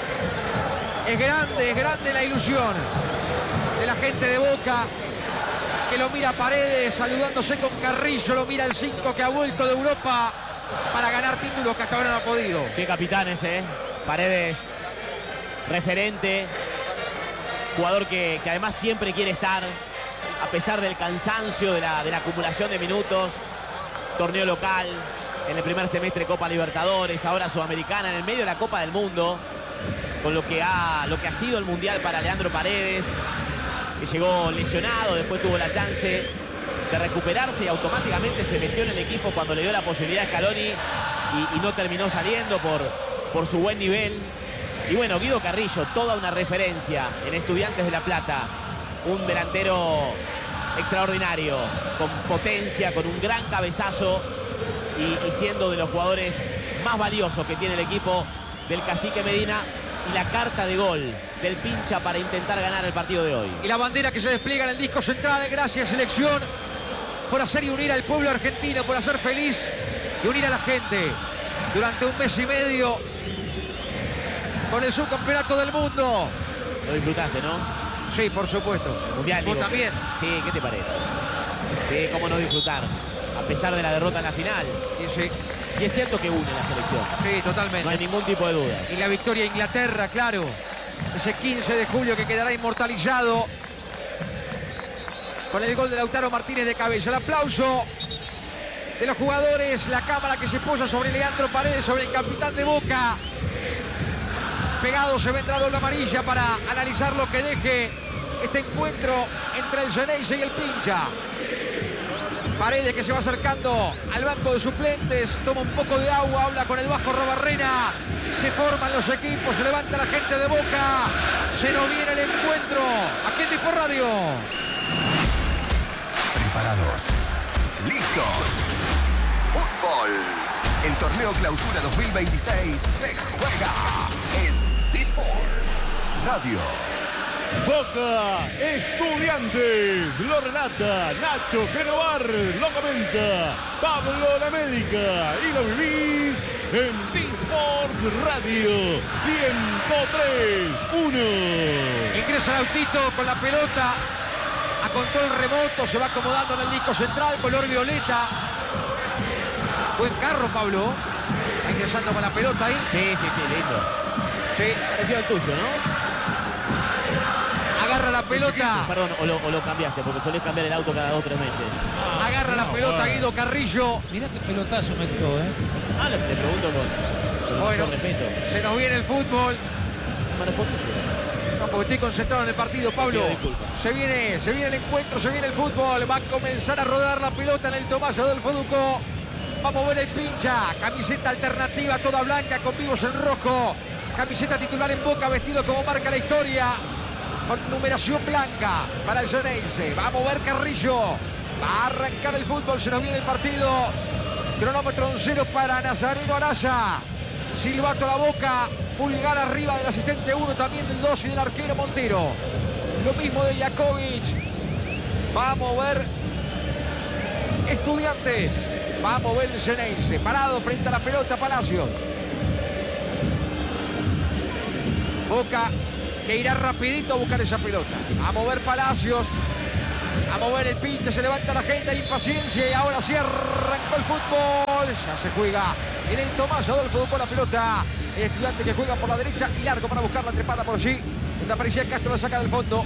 Speaker 2: Es grande la ilusión de la gente de Boca, que lo mira Paredes saludándose con Carrillo, lo mira el 5 que ha vuelto de Europa para ganar títulos que hasta ahora no ha podido.
Speaker 3: Qué capitanes, Paredes, referente, jugador que además siempre quiere estar, a pesar del cansancio, de la acumulación de minutos. Torneo local, en el primer semestre Copa Libertadores, ahora Sudamericana, en el medio de la Copa del Mundo, con lo que ha sido el Mundial para Leandro Paredes, que llegó lesionado, después tuvo la chance de recuperarse y automáticamente se metió en el equipo cuando le dio la posibilidad a Scaloni y no terminó saliendo por su buen nivel. Y bueno, Guido Carrillo, toda una referencia en Estudiantes de La Plata, un delantero extraordinario, con potencia, con un gran cabezazo y siendo de los jugadores más valiosos que tiene el equipo del Cacique Medina, y la carta de gol del Pincha para intentar ganar el partido de hoy.
Speaker 2: Y la bandera que se despliega en el disco central. Gracias, selección, por hacer y unir al pueblo argentino, por hacer feliz y unir a la gente durante un mes y medio con el subcampeonato del mundo.
Speaker 3: Lo disfrutaste, ¿no?
Speaker 2: Sí, por supuesto.
Speaker 3: Mundial,
Speaker 2: ¿Vos
Speaker 3: digo.
Speaker 2: también?
Speaker 3: Sí, ¿qué te parece? Sí, cómo no disfrutar, a pesar de la derrota en la final.
Speaker 2: Sí.
Speaker 3: Y es cierto que une la selección.
Speaker 2: Sí, totalmente.
Speaker 3: No hay ningún tipo de duda.
Speaker 2: Y la victoria a Inglaterra, claro. Ese 15 de julio que quedará inmortalizado con el gol de Lautaro Martínez de cabeza. El aplauso de los jugadores, la cámara que se posa sobre Leandro Paredes, sobre el capitán de Boca. Pegado se vendrá doble amarilla para analizar lo que deje este encuentro entre el Xeneize y el Pincha. Paredes que se va acercando al banco de suplentes, toma un poco de agua, habla con el Vasco Robarrena, se forman los equipos, se levanta la gente de Boca, se nos viene el encuentro, aquí en Dispo Radio.
Speaker 20: Preparados, listos, fútbol, el torneo clausura 2026 se juega en Disports Radio.
Speaker 4: Boca Estudiantes, lo relata Nacho Genovar, lo comenta Pablo Lamedica y lo vivís en Disports Radio 103.1.
Speaker 2: Ingresa Lautito con la pelota a control remoto, se va acomodando en el disco central, color violeta. Buen carro, Pablo. Está ingresando con la pelota ahí.
Speaker 3: Sí, lindo.
Speaker 2: Sí.
Speaker 3: Ha sido el tuyo, ¿no?
Speaker 2: Agarra la pelota.
Speaker 3: Perdón, o lo cambiaste, porque solés cambiar el auto cada 2 o 3 meses.
Speaker 2: Agarra la pelota Guido Carrillo.
Speaker 9: Mirá qué pelotazo metió,
Speaker 3: le pregunto con
Speaker 2: bueno,
Speaker 3: respeto.
Speaker 2: Se nos viene el fútbol. No, porque estoy concentrado en el partido, Pablo. Se viene el encuentro, se viene el fútbol. Va a comenzar a rodar la pelota en el Tomayo del Foduco. Vamos a ver el Pincha. Camiseta alternativa, toda blanca, con vivos en rojo. Camiseta titular en Boca, vestido como marca la historia, con numeración blanca para el Xeneize. Va a mover Carrillo. Va a arrancar el fútbol, se nos viene el partido. Cronómetro en 0 para Nazareno Araya. Silbato a la boca. Pulgar arriba del asistente 1, también del 2 y del arquero Montero. Lo mismo de Jakovic. Va a mover Estudiantes. Va a mover el Xeneize. Parado frente a la pelota Palacios. Boca que irá rapidito a buscar esa pelota. A mover Palacios. A mover el pinche. Se levanta la gente. Hay impaciencia. Y ahora sí arrancó el fútbol. Ya se juega en el Tomás Adolfo con la pelota. El Estudiante que juega por la derecha y largo para buscar la trepada por allí. Donde aparecía Castro, la saca del fondo.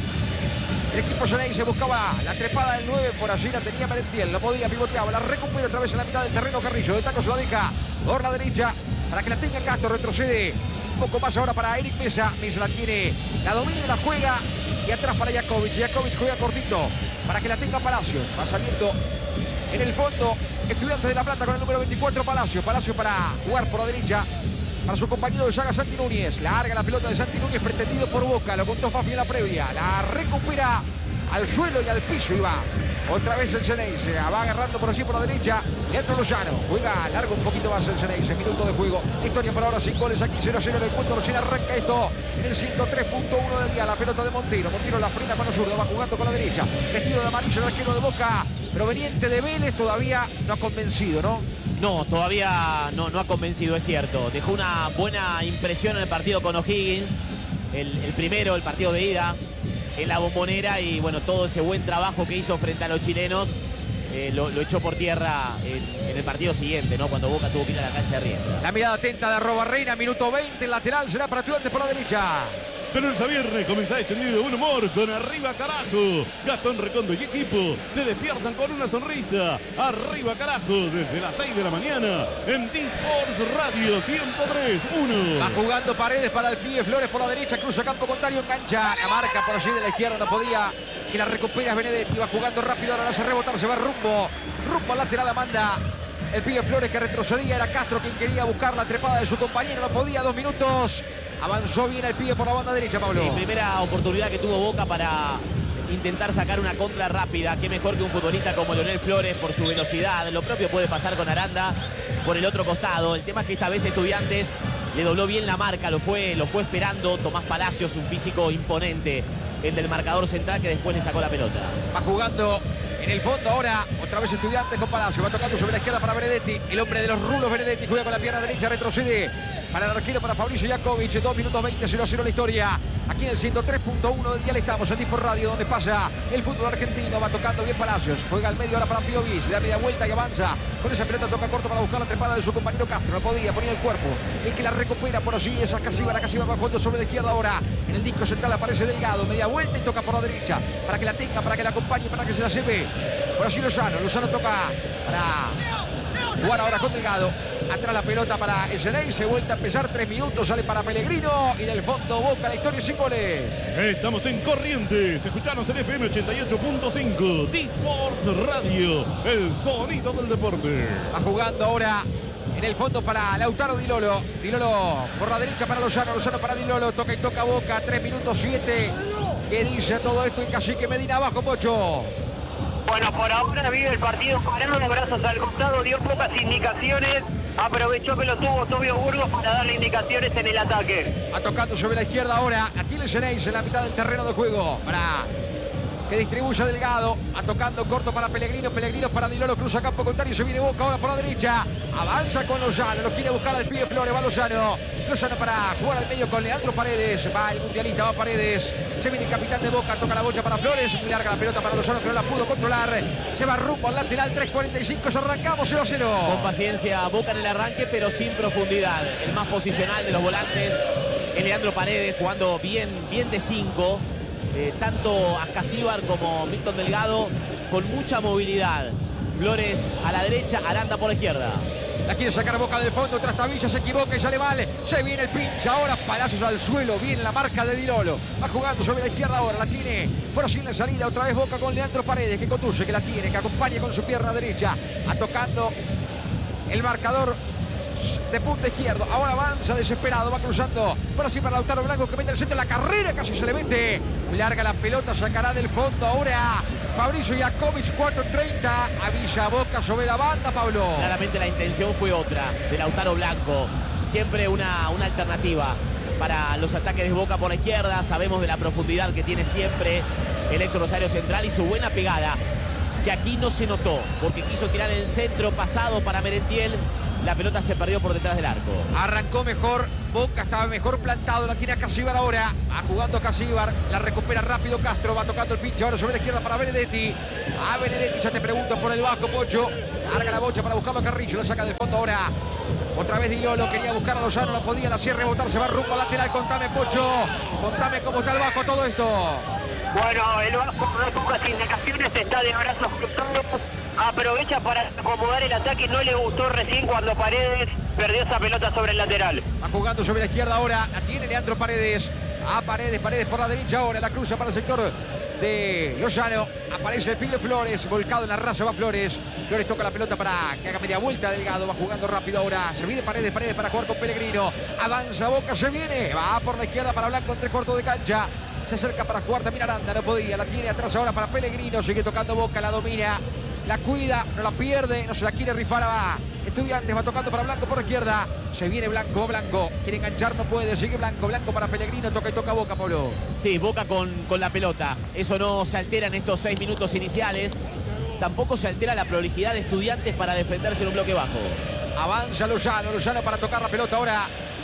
Speaker 2: El equipo Xeneize buscaba la trepada del 9, por allí la tenía Merentiel, no podía, pivoteaba, la recupera otra vez en la mitad del terreno Carrillo, de taco se la deja por la derecha, para que la tenga Castro, retrocede un poco más ahora para Eric Mesa, Mesa la tiene, la domina, la juega, y atrás para Jakovic juega cortito, para que la tenga Palacios, va saliendo en el fondo, Estudiantes de La Plata con el número 24, Palacios para jugar por la derecha, para su compañero de saga Santi Núñez. Larga la pelota de Santi Núñez, pretendido por Boca. Lo contó Fafi en la previa. La recupera al suelo y al piso. Y va otra vez el Xeneize. Va agarrando por allí por la derecha. Leandro Lozano. Juega largo un poquito más el Xeneize. Minuto de juego. Historia por ahora sin goles aquí. 0-0 en el punto. Recién arranca esto en el 103.1 del día. La pelota de Montero. Montero la frena con el zurdo. Va jugando con la derecha. Vestido de amarillo el arquero de Boca. Proveniente de Vélez. Todavía no ha convencido, ¿no?
Speaker 3: No, todavía no ha convencido, es cierto. Dejó una buena impresión en el partido con O'Higgins. El primero, el partido de ida en la Bombonera. Y bueno, todo ese buen trabajo que hizo frente a los chilenos lo echó por tierra en el partido siguiente, ¿no? Cuando Boca tuvo que ir a la cancha de Riestra.
Speaker 2: La mirada atenta de Arrobarreina, minuto 20, el lateral será para Estudiantes por la derecha.
Speaker 4: De lunes a viernes comienza extendido de buen humor con Arriba Carajo. Gastón Recondo y equipo te despiertan con una sonrisa. Arriba Carajo desde las 6 de la mañana en D-Sports Radio 103.1.
Speaker 2: Va jugando Paredes para el pibe Flores por la derecha, cruza campo contrario, engancha. La marca por allí de la izquierda, no podía. Que la recupera Benedetti, va jugando rápido, ahora la hace rebotar, se va rumbo al lateral, la manda el pibe Flores que retrocedía, era Castro quien quería buscar la trepada de su compañero, no podía, 2 minutos. Avanzó bien el pibe por la banda derecha, Pablo.
Speaker 3: Sí, primera oportunidad que tuvo Boca para intentar sacar una contra rápida. Qué mejor que un futbolista como Leonel Flores por su velocidad. Lo propio puede pasar con Aranda por el otro costado. El tema es que esta vez Estudiantes le dobló bien la marca, lo fue esperando. Tomás Palacios, un físico imponente, el del marcador central, que después le sacó la pelota.
Speaker 2: Va jugando en el fondo ahora, otra vez Estudiantes con Palacios. Va tocando sobre la izquierda para Benedetti. El hombre de los rulos, Benedetti, juega con la pierna derecha, retrocede. Para el arquero, para Fabricio Jakovic, 2 minutos 20, 0-0 la historia. Aquí en el 103.1 del dial estamos en D-Sports Radio, donde pasa el fútbol argentino. Va tocando bien Palacios, juega al medio ahora para Piovis, da media vuelta y avanza. Con esa pelota toca corto para buscar la trepada de su compañero Castro. No podía, ponía el cuerpo. El que la recupera por allí es Casiva. La Casiva va jugando sobre la izquierda ahora. En el disco central aparece Delgado, media vuelta y toca por la derecha. Para que la tenga, para que la acompañe, para que se la lleve. Por allí Lozano toca para jugar ahora con Delgado. Atrás la pelota para el Xeneize, vuelta a empezar, 3 minutos, sale para Pellegrino y del fondo Boca, la historia sin goles.
Speaker 4: Estamos en Corrientes, escuchanos en FM 88.5, D-Sports Radio, el sonido del deporte.
Speaker 2: Va jugando ahora en el fondo para Lautaro Di Lolo. Di Lolo por la derecha para Lozano, Lozano para Di Lolo, toca y toca Boca, 3 minutos 7. ¿Qué dice todo esto? El Cacique Medina abajo, Pocho.
Speaker 10: Bueno, por ahora vive el partido parado, brazos al costado, dio pocas indicaciones, aprovechó que lo tuvo Tobio Burgos para darle indicaciones en el ataque.
Speaker 2: Va tocando sobre la izquierda ahora, aquí el Xeneize en la mitad del terreno de juego, para que distribuya Delgado, va tocando corto para Pellegrino, Pellegrino para Di Lolo, cruza campo contrario, se viene Boca ahora por la derecha, avanza con Lozano, lo quiere buscar al pibe Flores, va Lozano para jugar al medio con Leandro Paredes, va el mundialista, va Paredes, se viene el capitán de Boca, toca la bocha para Flores, muy larga la pelota para Lozano que no la pudo controlar, se va rumbo al lateral, 3:45, arrancamos 0-0.
Speaker 3: Con paciencia Boca en el arranque, pero sin profundidad. El más posicional de los volantes es Leandro Paredes, jugando bien de 5. Tanto Ascasíbar como Milton Delgado con mucha movilidad. Flores a la derecha, Aranda por la izquierda.
Speaker 2: La quiere sacar Boca del fondo, Trastavilla se equivoca y sale mal. Se viene el pinche ahora, Palacios al suelo, viene la marca de Di Lolo. Va jugando sobre la izquierda ahora, la tiene por así en la salida, otra vez Boca con Leandro Paredes, que conduce, que la tiene, que acompaña con su pierna derecha. Va tocando el marcador de punta izquierdo, ahora avanza desesperado, va cruzando por así para Lautaro Blanco que mete el centro, la carrera casi se le mete, muy larga la pelota, sacará del fondo ahora Fabricio Jakovic, 4:30, avisa Boca sobre la banda, Pablo.
Speaker 3: Claramente la intención fue otra, de Lautaro Blanco, siempre una alternativa. para los ataques de Boca por la izquierda. Sabemos de la profundidad que tiene siempre el ex Rosario Central y su buena pegada, que aquí no se notó, porque quiso tirar en el centro pasado para Merentiel. La pelota se perdió por detrás del arco.
Speaker 2: Arrancó mejor, Boca estaba mejor plantado, la tiene a Casíbar ahora. Va jugando Casíbar, la recupera rápido Castro, va tocando el pinche ahora sobre la izquierda para Benedetti. A Benedetti, ya te pregunto por el bajo, Pocho. Larga la bocha para buscarlo a Carrillo, la saca del fondo ahora. Otra vez Dilolo, quería buscar a Lozano, no podía, la cierre rebotar, se va rumbo al lateral. Contame, Pocho, contame cómo está el bajo todo esto.
Speaker 10: Bueno, el Vasco no tuvo las indicaciones, está de brazos cruzados, aprovecha para acomodar el ataque, no le gustó recién cuando Paredes perdió esa pelota sobre el lateral.
Speaker 2: Va jugando sobre la izquierda ahora, la tiene Leandro Paredes, a Paredes por la derecha ahora, la cruza para el sector de Lozano, aparece el Pilo Flores, volcado en la raza va Flores, Flores toca la pelota para que haga media vuelta, Delgado va jugando rápido ahora, se viene Paredes para jugar con Pellegrino, avanza Boca, se viene, va por la izquierda para Blanco entre corto de cancha. Se acerca para jugar también Aranda, no podía, la tiene atrás ahora para Pellegrino, sigue tocando Boca, la domina, la cuida, no la pierde, no se la quiere rifar a Estudiantes, va tocando para Blanco por la izquierda, se viene Blanco, quiere enganchar, no puede, sigue Blanco para Pellegrino, toca y toca Boca, Pablo.
Speaker 3: Sí, Boca con la pelota, eso no se altera en estos 6 minutos iniciales, tampoco se altera la prolijidad de Estudiantes para defenderse en un bloque bajo.
Speaker 2: Avanza Lozano para tocar la pelota ahora.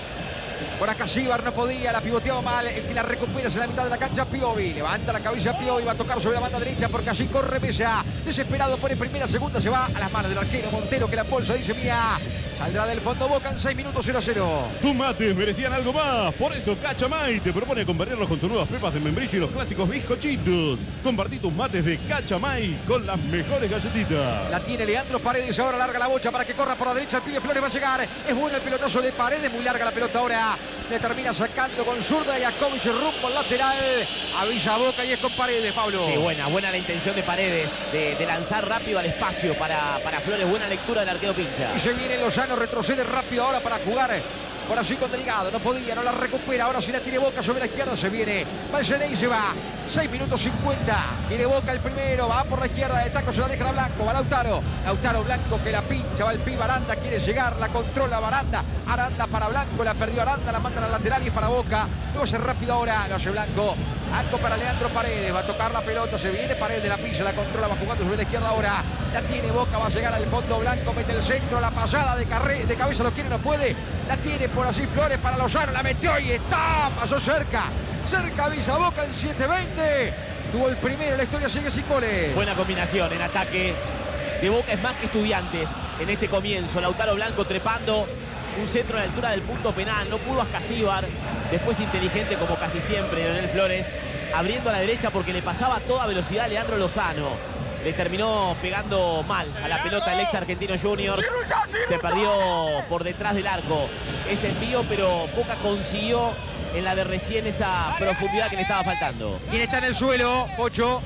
Speaker 2: Por acá Casíbar no podía, la pivoteaba mal, el que la recupera es en la mitad de la cancha Piovi, levanta la cabeza Piovi, va a tocar sobre la banda derecha porque así corre Mesa, desesperado pone primera, segunda, se va a las manos del arquero Montero que la bolsa dice mía, saldrá del fondo Boca en 6 minutos 0-0.
Speaker 4: Tus mates merecían algo más, por eso Cachamay te propone acompañarlos con sus nuevas pepas de membrillo y los clásicos bizcochitos. Compartí tus mates de Cachamay con las mejores galletitas.
Speaker 2: La tiene Leandro Paredes, ahora larga la bocha para que corra por la derecha, el pibe Flores va a llegar, es bueno el pelotazo de Paredes, muy larga la pelota ahora. Le termina sacando con zurda y Jakovic rumbo al lateral. Avisa Boca y es con Paredes, Pablo.
Speaker 3: Sí, buena la intención de Paredes de lanzar rápido al espacio para Flores. Buena lectura del arquero pincha.
Speaker 2: Y se viene Lozano, retrocede rápido ahora para jugar. Por así con Delgado, no podía, no la recupera. Ahora sí la tiene Boca sobre la izquierda, se viene Valseney, se va. 6 minutos 50. Tiene Boca el primero, va por la izquierda de taco, se la deja a Blanco, va Lautaro. Lautaro Blanco que la pincha, va el pibe Aranda, quiere llegar, la controla Aranda. Aranda para Blanco, la perdió Aranda, la manda a la lateral y es para Boca. Lo hace rápido ahora, lo hace Blanco. Blanco para Leandro Paredes, va a tocar la pelota, se viene Paredes de la pilla, la controla, va jugando sobre la izquierda ahora. La tiene Boca, va a llegar al fondo Blanco, mete el centro, la pasada de cabeza, lo quiere, no puede. La tiene por así Flores para Lozano, la metió y está, pasó cerca avisa Boca en 7:20. Tuvo el primero, la historia sigue sin goles.
Speaker 3: Buena combinación en ataque de Boca, es más que Estudiantes en este comienzo. Lautaro Blanco trepando, un centro a la altura del punto penal, no pudo a Casíbar, después inteligente como casi siempre Leonel Flores, abriendo a la derecha porque le pasaba a toda velocidad a Leandro Lozano. Le terminó pegando mal a la pelota el ex Argentino Juniors. Se perdió por detrás del arco ese envío, pero Boca consiguió en la de recién esa profundidad que le estaba faltando.
Speaker 2: ¿Quién está en el suelo, Pocho?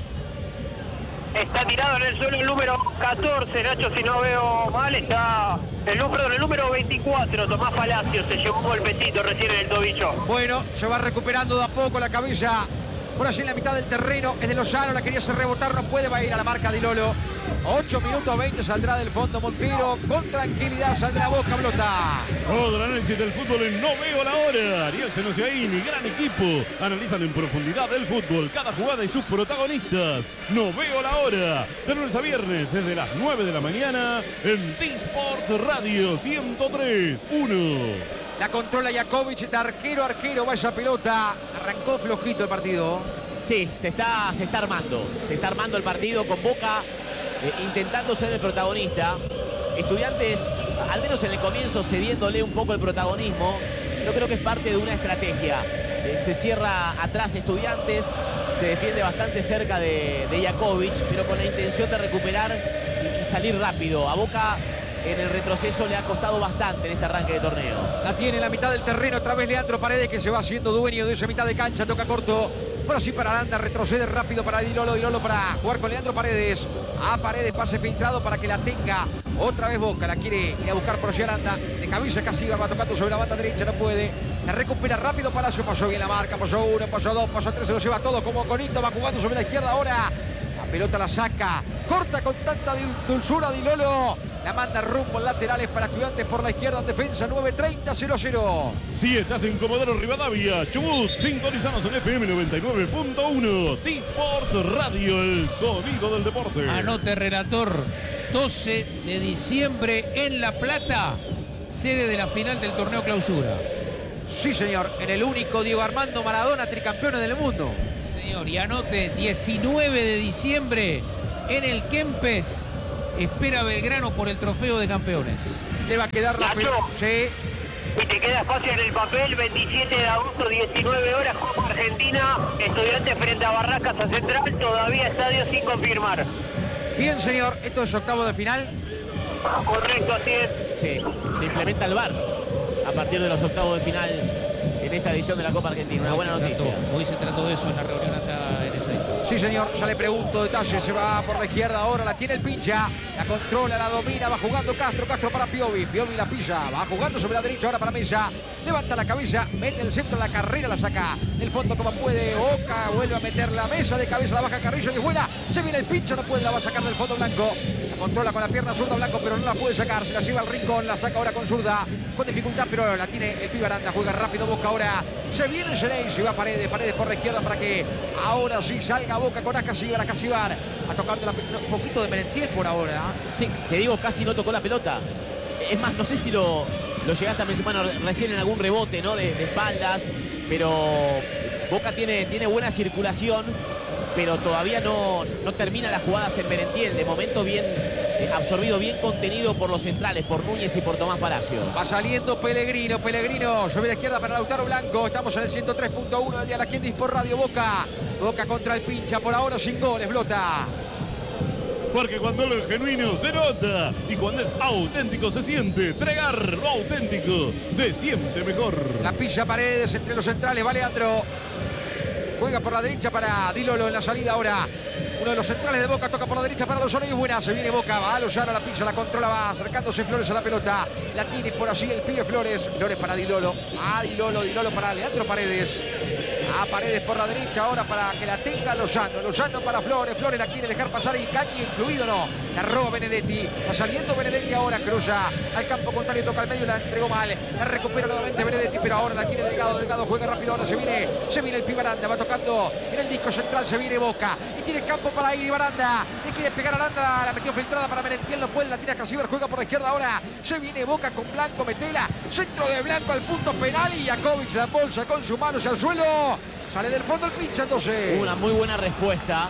Speaker 10: Está tirado en el suelo el número 14, Nacho, si no veo mal, está el número 24, Tomás Palacio, se llevó un golpecito recién en el tobillo.
Speaker 2: Bueno, se va recuperando de a poco la cabeza. Por allí en la mitad del terreno es de Lozano, la quería hacer rebotar, no puede, va a ir a la marca de Lolo. 8 minutos 20, saldrá del fondo Montero, con tranquilidad saldrá Boca, pelota.
Speaker 4: Todo el análisis del fútbol en No Veo la Hora. Ariel Senosiaini, gran equipo. Analizan en profundidad el fútbol, cada jugada y sus protagonistas. No Veo la Hora, de lunes a viernes, desde las 9 de la mañana, en D-Sport Radio 103.1.
Speaker 2: La controla Jakovic, de arquero, va esa pelota. Arrancó flojito el partido.
Speaker 3: Sí, se está armando. Se está armando el partido con Boca intentando ser el protagonista. Estudiantes, al menos en el comienzo, cediéndole un poco el protagonismo. Yo creo que es parte de una estrategia. Se cierra atrás Estudiantes, se defiende bastante cerca de Jakovic, pero con la intención de recuperar y salir rápido. A Boca en el retroceso le ha costado bastante en este arranque de torneo.
Speaker 2: La tiene en la mitad del terreno, otra vez Leandro Paredes, que se va haciendo dueño de esa mitad de cancha, toca corto. Por así para Aranda, retrocede rápido para Dilolo para jugar con Leandro Paredes. A Paredes, pase filtrado para que la tenga. Otra vez Boca, la quiere ir a buscar por allí Aranda. De cabeza Casíbar, va tocando sobre la banda derecha, no puede. La recupera rápido Palacio, pasó bien la marca, pasó 1, pasó 2, pasó 3, se lo lleva todo como Conito, va jugando sobre la izquierda ahora. La pelota la saca, corta con tanta dulzura Dilolo. La manda rumbo en laterales para Estudiantes por la izquierda en defensa. 9:30, 0-0.
Speaker 4: Si estás en Comodoro Rivadavia, Chubut, sintonizanos en FM 99.1. T-Sports Radio, el sonido del deporte.
Speaker 9: Anote, relator. 12 de diciembre en La Plata, sede de la final del torneo Clausura.
Speaker 2: Sí, señor. En el único Diego Armando Maradona, tricampeón del mundo.
Speaker 9: Señor, y anote, 19 de diciembre en el Kempes. Espera Belgrano por el trofeo de campeones.
Speaker 2: Le va a quedar la pelota. Sí.
Speaker 10: Y te queda espacio en el papel, 27 de agosto, 19 horas, Copa Argentina, Estudiantes frente a Barracas a Central, todavía estadio sin confirmar.
Speaker 2: Bien, señor, esto es octavo de final.
Speaker 10: Correcto, así es.
Speaker 3: Sí, se implementa el VAR a partir de los octavos de final en esta edición de la Copa Argentina. Una buena noticia.
Speaker 9: Hoy se trató de eso en la reunión allá en esa edición.
Speaker 2: Sí, señor, ya le pregunto detalles. Se va por la izquierda ahora, la tiene el pincha. La controla, la domina, va jugando Castro. Castro para Piovi. Piovi la pilla, va jugando sobre la derecha ahora para Mesa. Levanta la cabeza, mete el centro, la carrera la saca. Del fondo como puede, Oca vuelve a meter la Mesa de cabeza, la baja Carrillo y es buena. Se viene el pincha, no puede, la va a sacar del fondo Blanco. La controla con la pierna zurda Blanco, pero no la puede sacar. Se la lleva al rincón, la saca ahora con zurda. Con dificultad, pero la tiene el pibe Aranda. Juega rápido Boca ahora. Se viene Geneis y va a Paredes. Paredes por la izquierda para que ahora sí salga Boca con Acasíbar. Acasíbar ha tocado un poquito de Merentiel por ahora.
Speaker 3: Sí, te digo, casi no tocó la pelota. Es más, no sé si lo llegaste a mencionar recién en algún rebote, ¿no? De espaldas, pero Boca tiene buena circulación, pero todavía no termina las jugadas en Merentiel. De momento bien absorbido, bien contenido por los centrales, por Núñez y por Tomás Palacios.
Speaker 2: Va saliendo Pellegrino, sobre la izquierda para Lautaro Blanco. Estamos en el 103.1 del día la Quindis por Radio Boca. Boca contra el pincha, por ahora sin goles, Blota.
Speaker 4: Porque cuando lo genuino se nota y cuando es auténtico se siente. Tregar lo auténtico se siente mejor.
Speaker 2: La pilla Paredes entre los centrales, va Leandro. Juega por la derecha para Di Lolo en la salida ahora. Uno de los centrales de Boca toca por la derecha para Lozano y es buena. Se viene Boca, va a Lozano, la pilla, la controla, va acercándose Flores a la pelota. La tiene por allí el pibe Flores. Flores para Di Lolo. Di Lolo para Leandro Paredes. A Paredes por la derecha ahora para que la tenga Lozano. Lozano para Flores. Flores la quiere dejar pasar y Cañi incluido no. La roba Benedetti. Va saliendo Benedetti ahora. Cruza al campo contrario. Toca al medio. La entregó mal. La recupera nuevamente Benedetti. Pero ahora la tiene Delgado. Delgado juega rápido. Ahora se viene el pibe Aranda. Va tocando en el disco central. Se viene Boca. Y tiene campo para ir Aranda. Le quiere pegar a Aranda. La metió filtrada para Merentiel. No puede. La tira Casíbar. Juega por la izquierda ahora. Se viene Boca con Blanco. Metela. Centro de Blanco al punto penal. Y Jakovic la bolsa con sus manos al suelo. Sale del fondo el pincha entonces.
Speaker 3: Una muy buena respuesta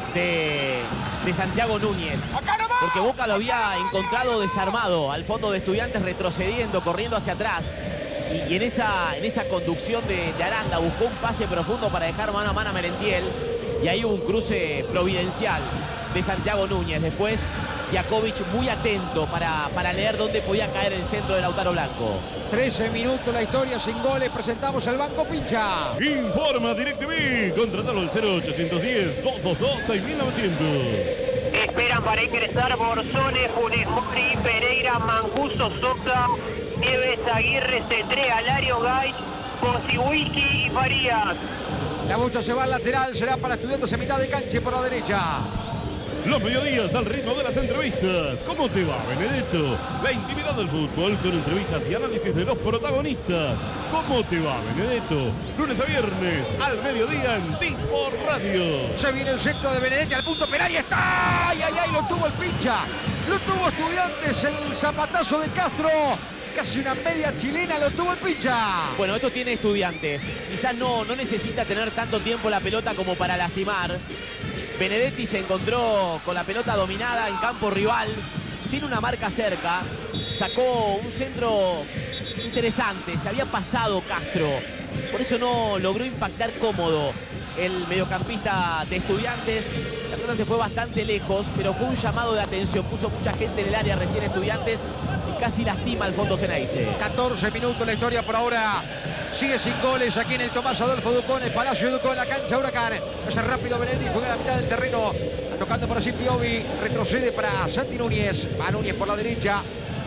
Speaker 3: de Santiago Núñez. Porque Boca lo había encontrado desarmado al fondo de Estudiantes, retrocediendo, corriendo hacia atrás. Y en esa conducción de Aranda buscó un pase profundo para dejar mano a mano a Merentiel. Y ahí hubo un cruce providencial de Santiago Núñez. Después Jakovic muy atento para leer dónde podía caer el centro de Lautaro Blanco.
Speaker 2: 13 minutos la historia sin goles. Presentamos el banco pincha.
Speaker 4: Informa DirecTV. Contratalo al 0810-222-6900.
Speaker 10: Esperan para ingresar Borzones, Funes Mori, Pereira, Mancuso, Soca, Nieves, Aguirre, Cetré, Alario, Gay, Posiwiki y Farías.
Speaker 2: La mucha se va al lateral. Será para Estudiantes en mitad de cancha por la derecha.
Speaker 4: Los mediodías al ritmo de las entrevistas. ¿Cómo te va, Benedetto? La intimidad del fútbol con entrevistas y análisis de los protagonistas. ¿Cómo te va, Benedetto? Lunes a viernes al mediodía en T-Sport Radio.
Speaker 2: Se viene el centro de Benedetti al punto penal y está. ¡Ay! Lo tuvo el pincha. Lo tuvo Estudiantes. El zapatazo de Castro. Casi una media chilena, lo tuvo el pincha.
Speaker 3: Bueno, esto tiene Estudiantes. Quizás no necesita tener tanto tiempo la pelota como para lastimar. Benedetti se encontró con la pelota dominada en campo rival, sin una marca cerca. Sacó un centro interesante, se había pasado Castro. Por eso no logró impactar cómodo el mediocampista de Estudiantes. La pelota se fue bastante lejos, pero fue un llamado de atención. Puso mucha gente en el área recién Estudiantes y casi lastima al fondo Ceneice.
Speaker 2: 14 minutos la historia por ahora. Sigue sin goles aquí en el Tomás Adolfo Ducón, el Palacio Ducón, la cancha Huracán. Hace rápido Benedetti, juega a la mitad del terreno. Tocando por así Piovi, retrocede para Santi Núñez. Va Núñez por la derecha.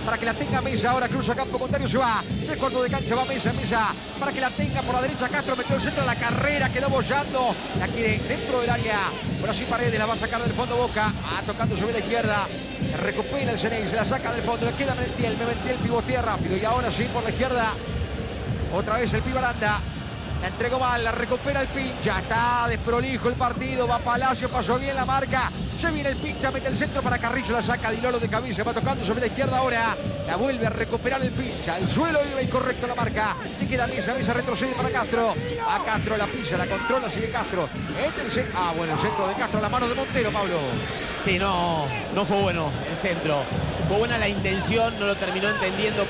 Speaker 2: para que la tenga Mesa. Ahora cruza campo contrario, se va. 3/4 de cancha, va Mesa para que la tenga por la derecha. Castro metió el centro de la carrera, quedó bollando. La quiere dentro del área. Por así Paredes la va a sacar del fondo Boca. Tocando sobre la izquierda. Recupera el Ceney, se la saca del fondo. Le queda Merentiel. Merentiel pivotea rápido. Y ahora sí por la izquierda. Otra vez el Pibaranda. La entregó mal, la recupera el Pincha. Está desprolijo el partido. Va Palacio, pasó bien la marca. Se viene el Pincha, mete el centro para Carrillo. La saca Di Loro de cabeza. Va tocando sobre la izquierda ahora. La vuelve a recuperar el Pincha. El suelo iba incorrecto la marca. Le queda Mesa retrocede para Castro. A Castro la pisa, la controla, sigue Castro. Bueno, el centro de Castro, la mano de Montero, Pablo.
Speaker 3: Sí, no fue bueno el centro. Fue buena la intención, no lo terminó entendiendo